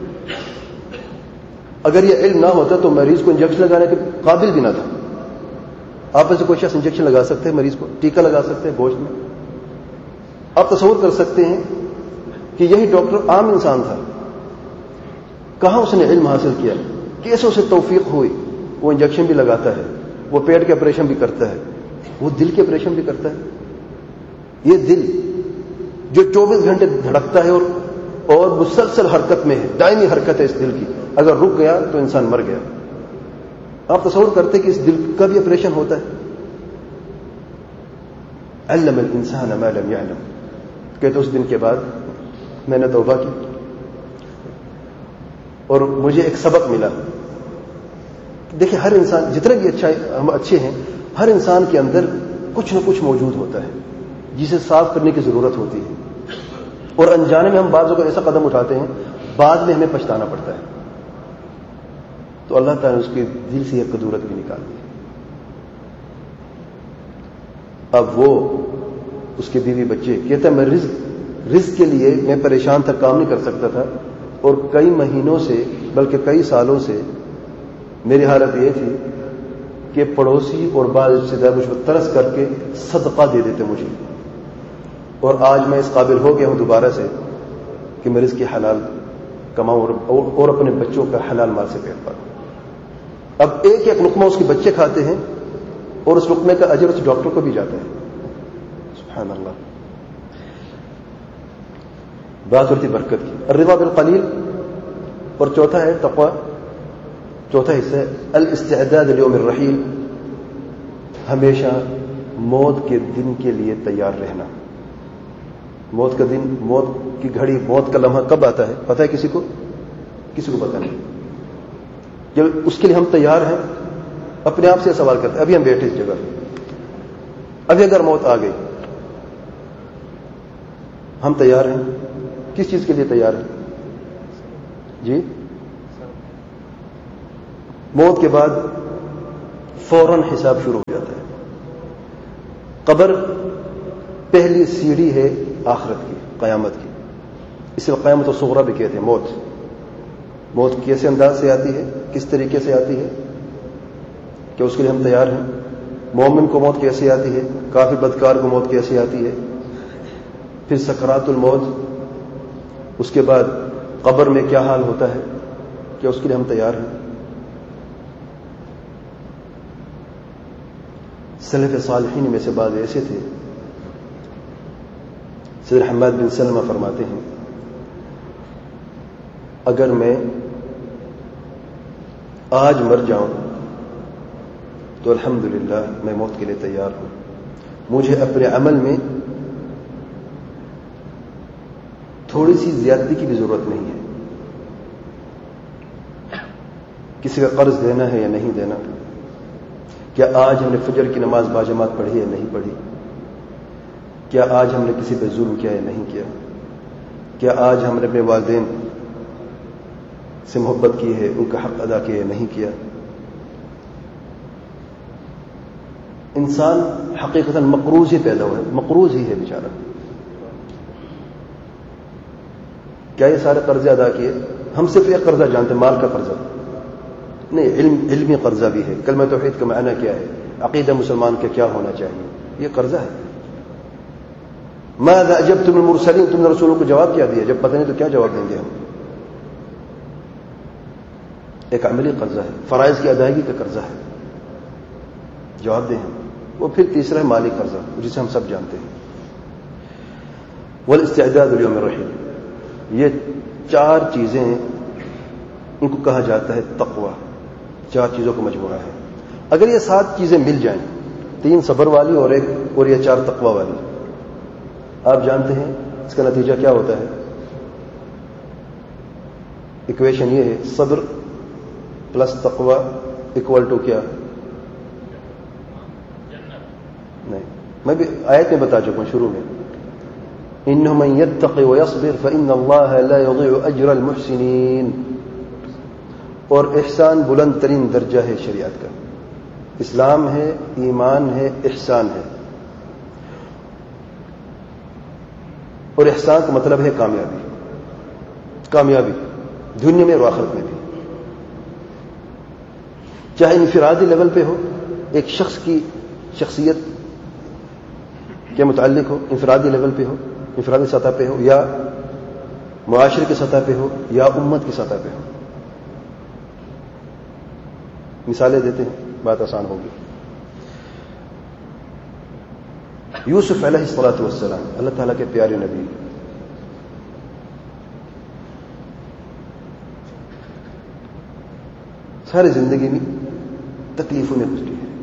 اگر یہ علم نہ ہوتا تو مریض کو انجیکشن لگانے کے قابل بھی نہ تھا. آپ میں سے کوئی شخص انجیکشن لگا سکتے ہیں مریض کو, ٹیکا لگا سکتے ہیں گوشت میں. آپ تصور کر سکتے ہیں کہ یہی ڈاکٹر عام انسان تھا, کہاں اس نے علم حاصل کیا, کیسے اسے توفیق ہوئی. وہ انجیکشن بھی لگاتا ہے, وہ پیٹ کے آپریشن بھی کرتا ہے, وہ دل کے آپریشن بھی کرتا ہے. یہ دل جو 24 گھنٹے دھڑکتا ہے اور مسلسل حرکت میں ہے, دائمی حرکت ہے اس دل کی, اگر رک گیا تو انسان مر گیا. آپ تصور کرتے کہ اس دل کا بھی آپریشن ہوتا ہے. علم الانسان ما لم يعلم. کہتے اس دن کے بعد میں نے توبہ کی اور مجھے ایک سبق ملا. دیکھیں ہر انسان جتنے بھی ہم اچھے ہیں, ہر انسان کے اندر کچھ نہ کچھ موجود ہوتا ہے جسے صاف کرنے کی ضرورت ہوتی ہے, اور انجانے میں ہم بعضوں کو ایسا قدم اٹھاتے ہیں بعد میں ہمیں پچھتانا پڑتا ہے. تو اللہ تعالیٰ نے اس کے دل سے یہ قدورت بھی نکال دی. اب وہ اس کے بیوی بچے, کہتا ہے میں رزق کے لیے میں پریشان تھا, کام نہیں کر سکتا تھا, اور کئی مہینوں سے بلکہ کئی سالوں سے میری حالت یہ تھی کہ پڑوسی اور بعض رشتے دار مجھ پر ترس کر کے صدقہ دے دیتے مجھے. اور آج میں اس قابل ہو گیا ہوں دوبارہ سے کہ میں رزق حلال کماؤں اور اپنے بچوں کا حلال مال سے پیٹ پالوں. اب ایک ایک لقمہ اس کے بچے کھاتے ہیں اور اس لقمے کا اجر اس ڈاکٹر کو بھی جاتا ہے. سبحان اللہ. بات ہوتی برکت کی. الرضا بالقلیل. اور چوتھا ہے تقوی. چوتھا حصہ ہے الاستعداد لیوم الرحیل. ہمیشہ موت کے دن کے لیے تیار رہنا. موت کا دن, موت کی گھڑی, موت کا لمحہ کب آتا ہے پتہ ہے کسی کو؟ کسی کو پتہ نہیں. جب اس کے لیے ہم تیار ہیں, اپنے آپ سے سوال کرتے ہیں. ابھی ہم بیٹھے اس جگہ, ابھی اگر موت آ گئی, ہم تیار ہیں؟ کس چیز کے لیے تیار ہیں؟ جی موت کے بعد فوراً حساب شروع ہو جاتا ہے. قبر پہلی سیڑھی ہے آخرت کی، قیامت کی. اسے قیامت الصغریٰ بھی کہتے ہیں. موت کیسے انداز سے آتی ہے، کس طریقے سے آتی ہے، کہ اس کے لیے ہم تیار ہیں؟ مومن کو موت کیسے آتی ہے، کافر بدکار کو موت کیسے آتی ہے، پھر سکرات الموت، اس کے بعد قبر میں کیا حال ہوتا ہے، کیا اس کے لیے ہم تیار ہیں؟ سلف صالحین میں سے بعض ایسے تھے. سیدنا حماد بن سلمہ فرماتے ہیں اگر میں آج مر جاؤں تو الحمدللہ میں موت کے لیے تیار ہوں. مجھے اپنے عمل میں تھوڑی سی زیادتی کی بھی ضرورت نہیں ہے. کسی کا قرض دینا ہے یا نہیں دینا، کیا آج ہم نے فجر کی نماز باجماعت پڑھی یا نہیں پڑھی، کیا آج ہم نے کسی پہ ظلم کیا یا نہیں کیا، کیا آج ہم نے اپنے والدین سے محبت کی ہے، ان کا حق ادا کیا یا نہیں کیا. انسان حقیقتاً مقروض ہی پیدا ہوا ہے، مقروض ہی ہے بیچارہ. کیا یہ سارے قرضے ادا کیے؟ ہم صرف ایک قرضہ جانتے ہیں، مال کا قرضہ نہیں، علمی قرضہ بھی ہے. کلمہ توحید کا معنی کیا ہے، عقیدہ مسلمان کا کیا ہونا چاہیے، یہ قرضہ ہے. ماذا اجبتم المرسلین، تم نے رسولوں کو جواب کیا دیا؟ جب پتہ نہیں تو کیا جواب دیں گے ہم؟ ایک عملی قرضہ ہے، فرائض کی ادائیگی کا قرضہ ہے، جواب دیں ہم. وہ پھر تیسرا ہے مالی قرضہ، جسے ہم سب جانتے ہیں. والاستعداد لیوم الرحیل، یہ 4 چیزیں ہیں، ان کو کہا جاتا ہے تقوی. 4 چیزوں کا مجموعہ ہے. اگر یہ 7 چیزیں مل جائیں، 3 صبر والی اور یہ 4 تقوی والی، آپ جانتے ہیں اس کا نتیجہ کیا ہوتا ہے؟ ایکویشن یہ ہے، صبر پلس تقوی اکول ٹو کیا؟ نہیں، میں بھی آیت میں بتا چکا ہوں شروع میں. انہ من یتقی ویصبر فان اللہ لا یضیع اجر المحسنین. اور احسان بلند ترین درجہ ہے شریعت کا. اسلام ہے، ایمان ہے، احسان ہے. اور احسان کا مطلب ہے کامیابی دنیا میں اور آخرت میں بھی. چاہے انفرادی لیول پہ ہو، ایک شخص کی شخصیت کے متعلق ہو، انفرادی لیول پہ ہو، انفرادی سطح پہ ہو، یا معاشرے کی سطح پہ ہو، یا امت کی سطح پہ ہو. مثالیں دیتے ہیں، بات آسان ہوگی. یوسف علیہ الصلوۃ والسلام، اللہ تعالیٰ کے پیارے نبی، ساری زندگی میں تکلیفوں میں گزری ہے.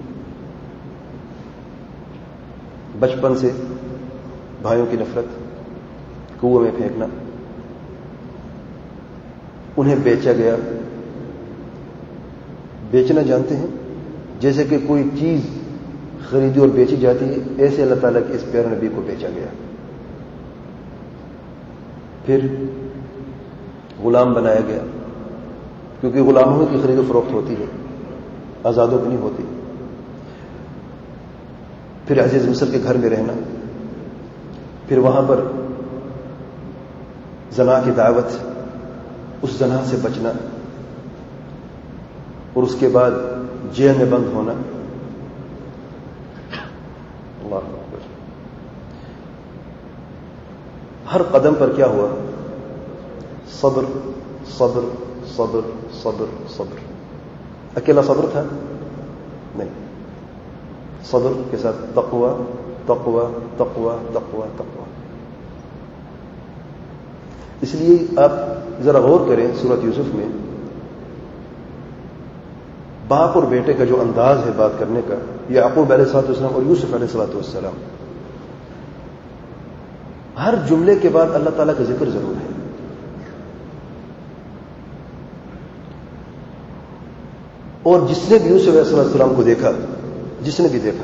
بچپن سے بھائیوں کی نفرت، کنویں میں پھینکنا، انہیں بیچا گیا. بیچنا جانتے ہیں؟ جیسے کہ کوئی چیز خریدی اور بیچی جاتی ہے، ایسے اللہ تعالیٰ کے اس پیارے نبی کو بیچا گیا. پھر غلام بنایا گیا، کیونکہ غلاموں کی خرید و فروخت ہوتی ہے، آزادوں کی نہیں ہوتی. پھر عزیز مصر کے گھر میں رہنا، پھر وہاں پر زنا کی دعوت، اس زنا سے بچنا، اور اس کے بعد جیل میں بند ہونا. اللہ اکبر. ہر قدم پر کیا ہوا؟ صبر صبر صبر صبر صبر. اکیلا صبر تھا؟ نہیں، صبر کے ساتھ تقوی تقوی تقوی تقوی تقوی. اس لیے آپ ذرا غور کریں سورۃ یوسف میں باپ اور بیٹے کا جو انداز ہے بات کرنے کا، یعقوب علیہ الصلوۃ والسلام اور یوسف علیہ الصلوۃ والسلام، ہر جملے کے بعد اللہ تعالیٰ کا ذکر ضرور ہے. اور جس نے بھی یوسف علیہ السلام کو دیکھا، جس نے بھی دیکھا،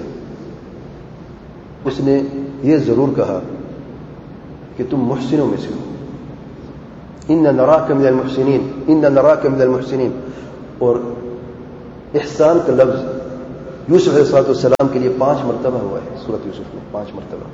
اس نے یہ ضرور کہا کہ تم محسنوں میں سے ہو. ان نراک من المحسنین، ان نراک من المحسنین. اور احسان کا لفظ یوسف علیہ السلام کے لیے 5 مرتبہ ہوا ہے سورۃ یوسف میں، 5 مرتبہ.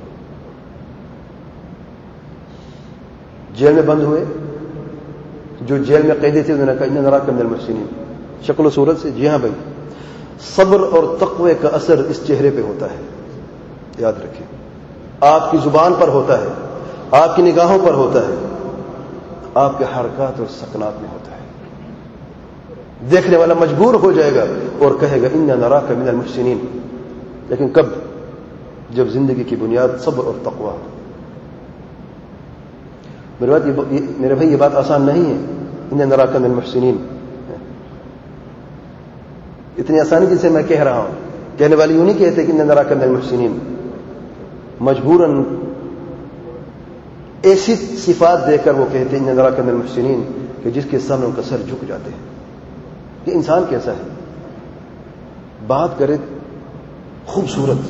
جیل میں بند ہوئے، جو جیل میں قیدی تھے انہوں نے کہا انا نراک من المحسنین، شکل و صورت سے. جی ہاں بھائی، صبر اور تقوی کا اثر اس چہرے پہ ہوتا ہے، یاد رکھیں. آپ کی زبان پر ہوتا ہے، آپ کی نگاہوں پر ہوتا ہے، آپ کے حرکات اور سکنات میں ہوتا ہے. دیکھنے والا مجبور ہو جائے گا اور کہے گا انا نراک من المحسنین. لیکن کب؟ جب زندگی کی بنیاد صبر اور تقوی. میرے بھائی یہ بات آسان نہیں ہے. انا نراک من المحسنین اتنی آسانی جسے میں کہہ رہا ہوں، کہنے والی یوں نہیں کہتے کہ انا نراک من المحسنین. مجبوراً ایسی صفات دے کر وہ کہتے ہیں انا نراک من المحسنین کہ جس کے سامنے ان کا سر جھک جاتے ہیں. یہ انسان کیسا ہے؟ بات کرے خوبصورت،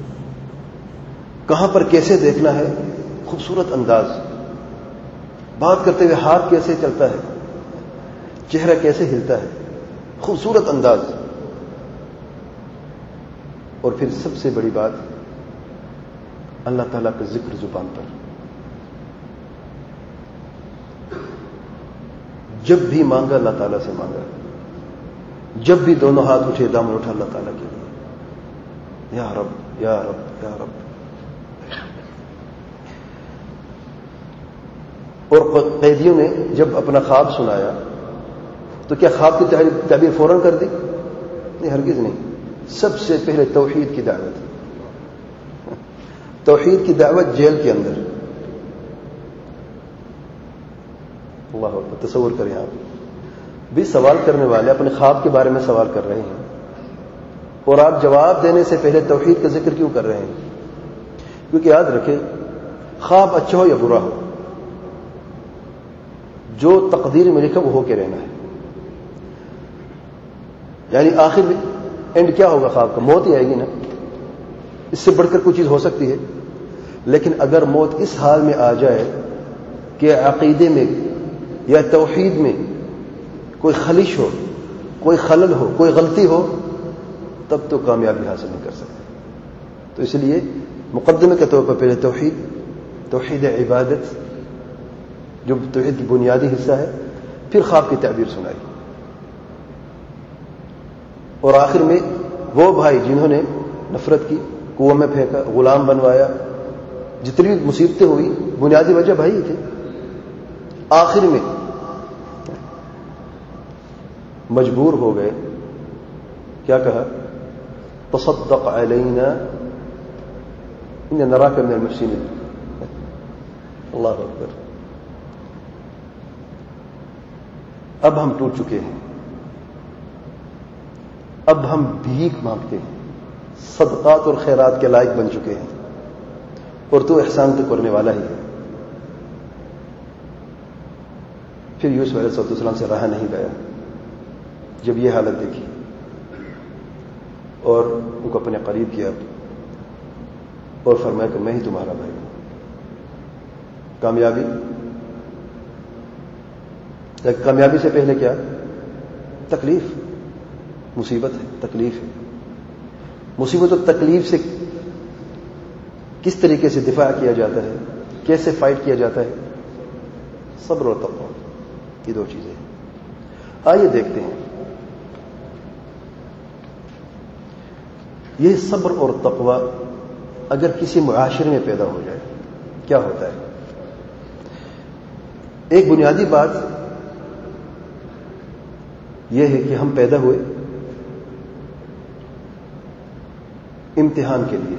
کہاں پر کیسے دیکھنا ہے، خوبصورت انداز. بات کرتے ہوئے ہاتھ کیسے چلتا ہے، چہرہ کیسے ہلتا ہے، خوبصورت انداز. اور پھر سب سے بڑی بات، اللہ تعالیٰ کا ذکر زبان پر. جب بھی مانگا اللہ تعالیٰ سے مانگا، جب بھی دونوں ہاتھ اٹھے دامن اٹھا اللہ تعالیٰ کے لیے، یا رب یا رب یا رب. اور قیدیوں نے جب اپنا خواب سنایا تو کیا خواب کی تعبیر فوراً کر دی؟ نہیں، ہرگز نہیں. سب سے پہلے توحید کی دعوت، توحید کی دعوت جیل کے اندر. اللہ اکبر. تصور کریں آپ بھی سوال کرنے والے اپنے خواب کے بارے میں سوال کر رہے ہیں اور آپ جواب دینے سے پہلے توحید کا ذکر کیوں کر رہے ہیں؟ کیونکہ یاد رکھیں، خواب اچھا ہو یا برا ہو، جو تقدیر میں لکھا وہ ہو کے رہنا ہے. یعنی آخر اینڈ کیا ہوگا خواب کا؟ موت ہی آئے گی نا. اس سے بڑھ کر کوئی چیز ہو سکتی ہے؟ لیکن اگر موت اس حال میں آ جائے کہ عقیدے میں یا توحید میں کوئی خلش ہو، کوئی خلل ہو، کوئی غلطی ہو، تب تو کامیابی حاصل نہیں کر سکتے. تو اس لیے مقدمے کے طور پر پہلے توحید عبادت جو توحید کی بنیادی حصہ ہے، پھر خواب کی تعبیر سنائی. اور آخر میں وہ بھائی جنہوں نے نفرت کی، کنویں میں پھینکا، غلام بنوایا، جتنی بھی مصیبتیں ہوئی، بنیادی وجہ بھائی تھے. آخر میں مجبور ہو گئے، کیا کہا؟ تصدق علینا ان نراک من المحسنین. اللہ اکبر. اب ہم ٹوٹ چکے ہیں، اب ہم بھیک مانگتے ہیں، صدقات اور خیرات کے لائق بن چکے ہیں، اور تو احسان تو کرنے والا ہی ہے. پھر یوسف علیہ السلام سے رہا نہیں گیا. جب یہ حالت دیکھی اور ان کو اپنے قریب کیا اور فرمایا کہ میں ہی تمہارا بھائی ہوں. کامیابی، لیکن کامیابی سے پہلے کیا؟ تکلیف، مصیبت ہے، تکلیف ہے. مصیبت اور تکلیف سے کس طریقے سے دفاع کیا جاتا ہے، کیسے فائٹ کیا جاتا ہے؟ صبر اور تقوی، یہ دو چیزیں. آئیے دیکھتے ہیں یہ صبر اور تقوی اگر کسی معاشرے میں پیدا ہو جائے کیا ہوتا ہے. ایک بنیادی بات یہ ہے کہ ہم پیدا ہوئے امتحان کے لیے.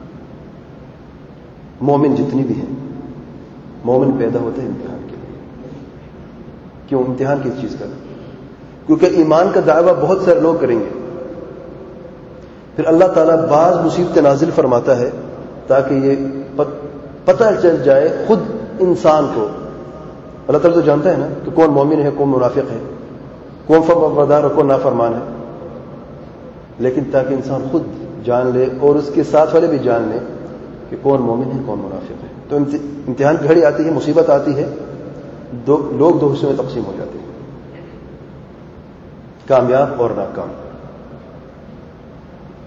مومن جتنی بھی ہیں، مومن پیدا ہوتے ہیں امتحان کے لیے. کیوں امتحان کس چیز کا؟ کیونکہ ایمان کا دعویٰ بہت سارے لوگ کریں گے، پھر اللہ تعالیٰ بعض مصیبتیں نازل فرماتا ہے تاکہ یہ پتہ چل جائے خود انسان کو. اللہ تعالیٰ تو جانتا ہے نا کہ کون مومن ہے، کون منافق ہے، کون فرمانبردار اور کون نافرمان ہے. لیکن تاکہ انسان خود جان لے اور اس کے ساتھ والے بھی جان لیں کہ کون مومن ہے، کون منافق ہے. تو امتحان کی گھڑی آتی ہے، مصیبت آتی ہے، لوگ دو حصوں میں تقسیم ہو جاتے ہیں، کامیاب اور ناکام.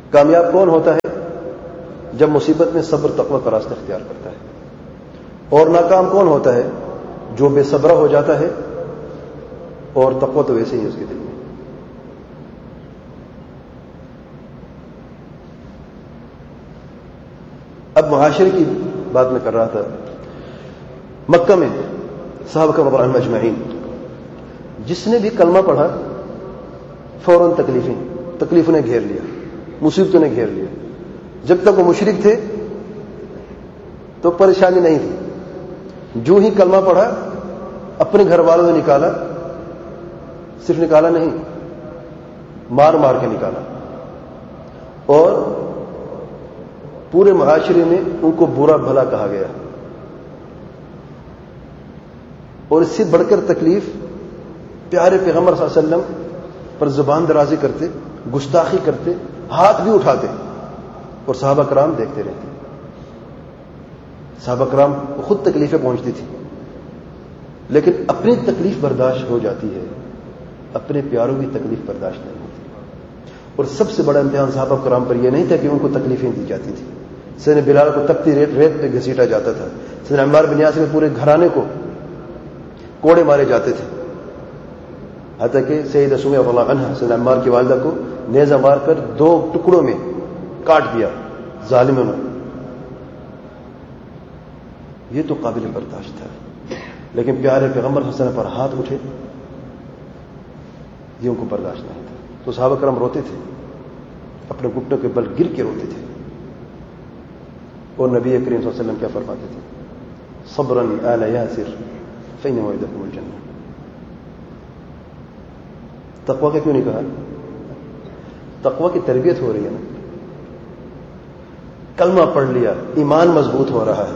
کامیاب کون ہوتا ہے؟ جب مصیبت میں صبر تقوی کا راستہ اختیار کرتا ہے. اور ناکام کون ہوتا ہے؟ جو بے صبرہ ہو جاتا ہے اور تقوی تو ویسے ہی اس کے دل میں. اب معاشرے کی بات میں کر رہا تھا. مکہ میں صحابہ کرام رضی اللہ عنہم اجمعین جس نے بھی کلمہ پڑھا فوراً تکلیفوں نے گھیر لیا، مصیبتوں نے گھیر لیا. جب تک وہ مشرک تھے تو پریشانی نہیں تھی. جو ہی کلمہ پڑھا اپنے گھر والوں نے نکالا، صرف نکالا نہیں، مار مار کے نکالا. اور پورے معاشرے میں ان کو برا بھلا کہا گیا. اور اس سے بڑھ کر تکلیف پیارے پیغمبر صلی اللہ علیہ وسلم پر زبان درازی کرتے، گستاخی کرتے، ہاتھ بھی اٹھاتے اور صحابہ کرام دیکھتے رہتے. صحابہ کرام کو خود تکلیفیں پہنچتی تھی لیکن اپنی تکلیف برداشت ہو جاتی ہے، اپنے پیاروں کی تکلیف برداشت نہیں ہوتی. اور سب سے بڑا امتحان صحابہ کرام پر یہ نہیں تھا کہ ان کو تکلیفیں دی جاتی تھی. سیدنا بلال کو تپتی ریت پہ گھسیٹا جاتا تھا. سیدنا عمار بن یاسر کے پورے گھرانے کو کوڑے مارے جاتے تھے. حتیٰ کہ سیدہ سمیہ رضی اللہ عنہا سیدنا عمار کی والدہ کو نیزہ مار کر 2 ٹکڑوں میں کاٹ دیا ظالموں نے. یہ تو قابل برداشت تھا. لیکن پیارے پیغمبر صلی اللہ علیہ وسلم پر ہاتھ اٹھے، یہ ان کو برداشت نہیں تھا. تو صحابہ کرام روتے تھے، اپنے گھٹنوں کے بل گر کے روتے تھے. اور نبی کریم صلی اللہ علیہ وسلم کیا فرماتے تھے؟ صبرا آل یاسر فإن موعدکم الجنہ. تقوی کا کیوں نہیں کہا؟ تقوی کی تربیت ہو رہی ہے نا. کلمہ پڑھ لیا، ایمان مضبوط ہو رہا ہے.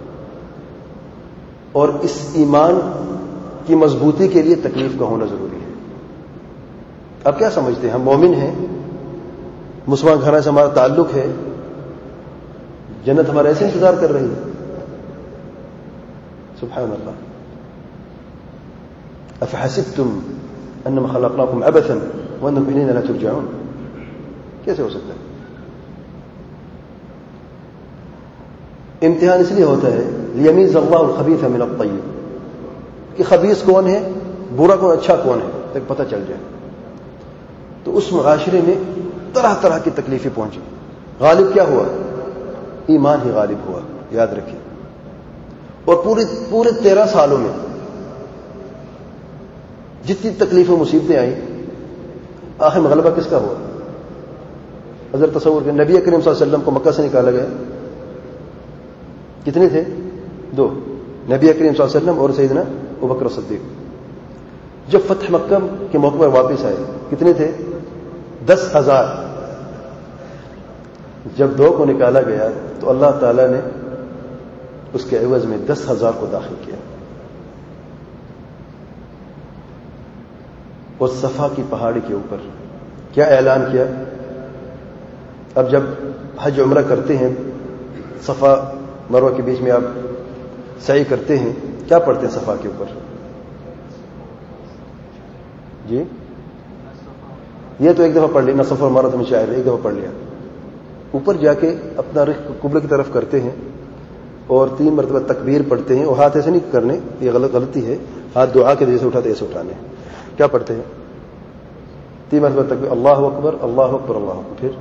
اور اس ایمان کی مضبوطی کے لیے تکلیف کا ہونا ضروری ہے. اب کیا سمجھتے ہیں؟ ہم مومن ہیں، مسلمان گھرانے سے ہمارا تعلق ہے، جنت ہمارا ایسے انتظار کر رہی ہے. سبحان اللہ. افحسبتم انما خلقناکم عبثا وانکم الینا لا ترجعون. کیسے ہو سکتا ہے؟ امتحان اس لیے ہوتا ہے لیمیز اللہ الخبیث من الطیب، کہ خبیث کون ہے، برا کون، اچھا کون ہے، تک پتہ چل جائے. تو اس معاشرے میں طرح طرح کی تکلیفیں پہنچی. غالب کیا ہوا؟ ایمان ہی غالب ہوا. یاد رکھیں. اور پورے 13 سالوں میں جتنی تکلیفیں مصیبتیں آئیں، آخر میں غلبہ کس کا ہوا؟ حضرت تصور کہ نبی کریم صلی اللہ علیہ وسلم کو مکہ سے نکالا گیا، کتنے تھے؟ 2، نبی کریم صلی اللہ علیہ وسلم اور سیدنا ابوبکر صدیق. جب فتح مکہ کے موقع پر واپس آئے کتنے تھے؟ 10,000. جب 2 کو نکالا گیا تو اللہ تعالیٰ نے اس کے عوض میں 10,000 کو داخل کیا. اور صفا کی پہاڑی کے اوپر کیا اعلان کیا؟ اب جب حج عمرہ کرتے ہیں، صفا مروہ کے بیچ میں آپ سعی کرتے ہیں، کیا پڑھتے ہیں صفا کے اوپر؟ جی یہ تو ایک دفعہ پڑھ لیا، نہ صفا مارا تو شاعر ایک دفعہ پڑھ لیا. اوپر جا کے اپنا رخ قبلہ کی طرف کرتے ہیں اور 3 مرتبہ تکبیر پڑھتے ہیں. اور ہاتھ ایسے نہیں کرنے، یہ غلطی ہے. ہاتھ دعا کے جیسے اٹھاتے ایسے اٹھانے. کیا پڑھتے ہیں؟ 3 مرتبہ تکبیر، اللہ اکبر اللہ اکبر اللہ اکبر. پھر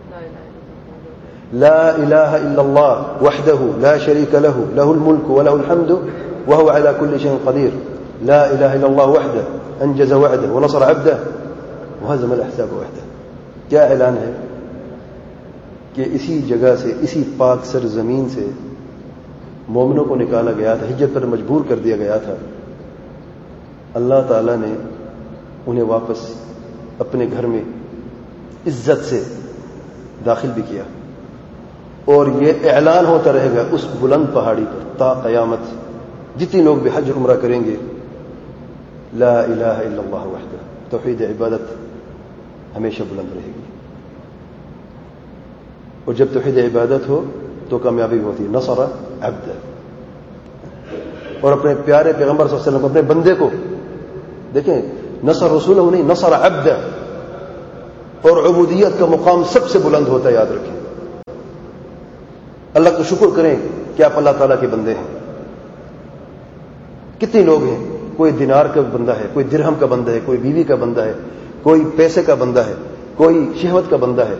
لا الہ الا اللہ وحدہ لا شریک لہ لہ الملک ولہ الحمد وہو علی کل شیء قدیر. لا الہ الا اللہ وحدہ انجز وعدہ ونصر عبدہ وہزم الاحزاب وحدہ. کیا اعلان ہے کہ اسی جگہ سے، اسی پاک سرزمین سے مومنوں کو نکالا گیا تھا، ہجرت پر مجبور کر دیا گیا تھا. اللہ تعالیٰ نے انہیں واپس اپنے گھر میں عزت سے داخل بھی کیا. اور یہ اعلان ہوتا رہے گا اس بلند پہاڑی پر تا قیامت. جتنے لوگ بھی حج عمرہ کریں گے، لا الہ الا اللہ وحدہ، توحید عبادت ہمیشہ بلند رہے گی. اور جب توحید عبادت ہو تو کامیابی ہوتی ہے. نصر عبدہ. اور اپنے پیارے پیغمبر صلی اللہ علیہ وسلم اپنے بندے کو دیکھیں، نصر رسولہ نہیں، نصر عبدہ. اور عبودیت کا مقام سب سے بلند ہوتا ہے، یاد رکھیں۔ اللہ کا شکر کریں کہ آپ اللہ تعالیٰ کے بندے ہیں۔ کتنے لوگ ہیں، کوئی دینار کا بندہ ہے، کوئی درہم کا بندہ ہے، کوئی بیوی کا بندہ ہے، کوئی پیسے کا بندہ ہے، کوئی شہوت کا بندہ ہے،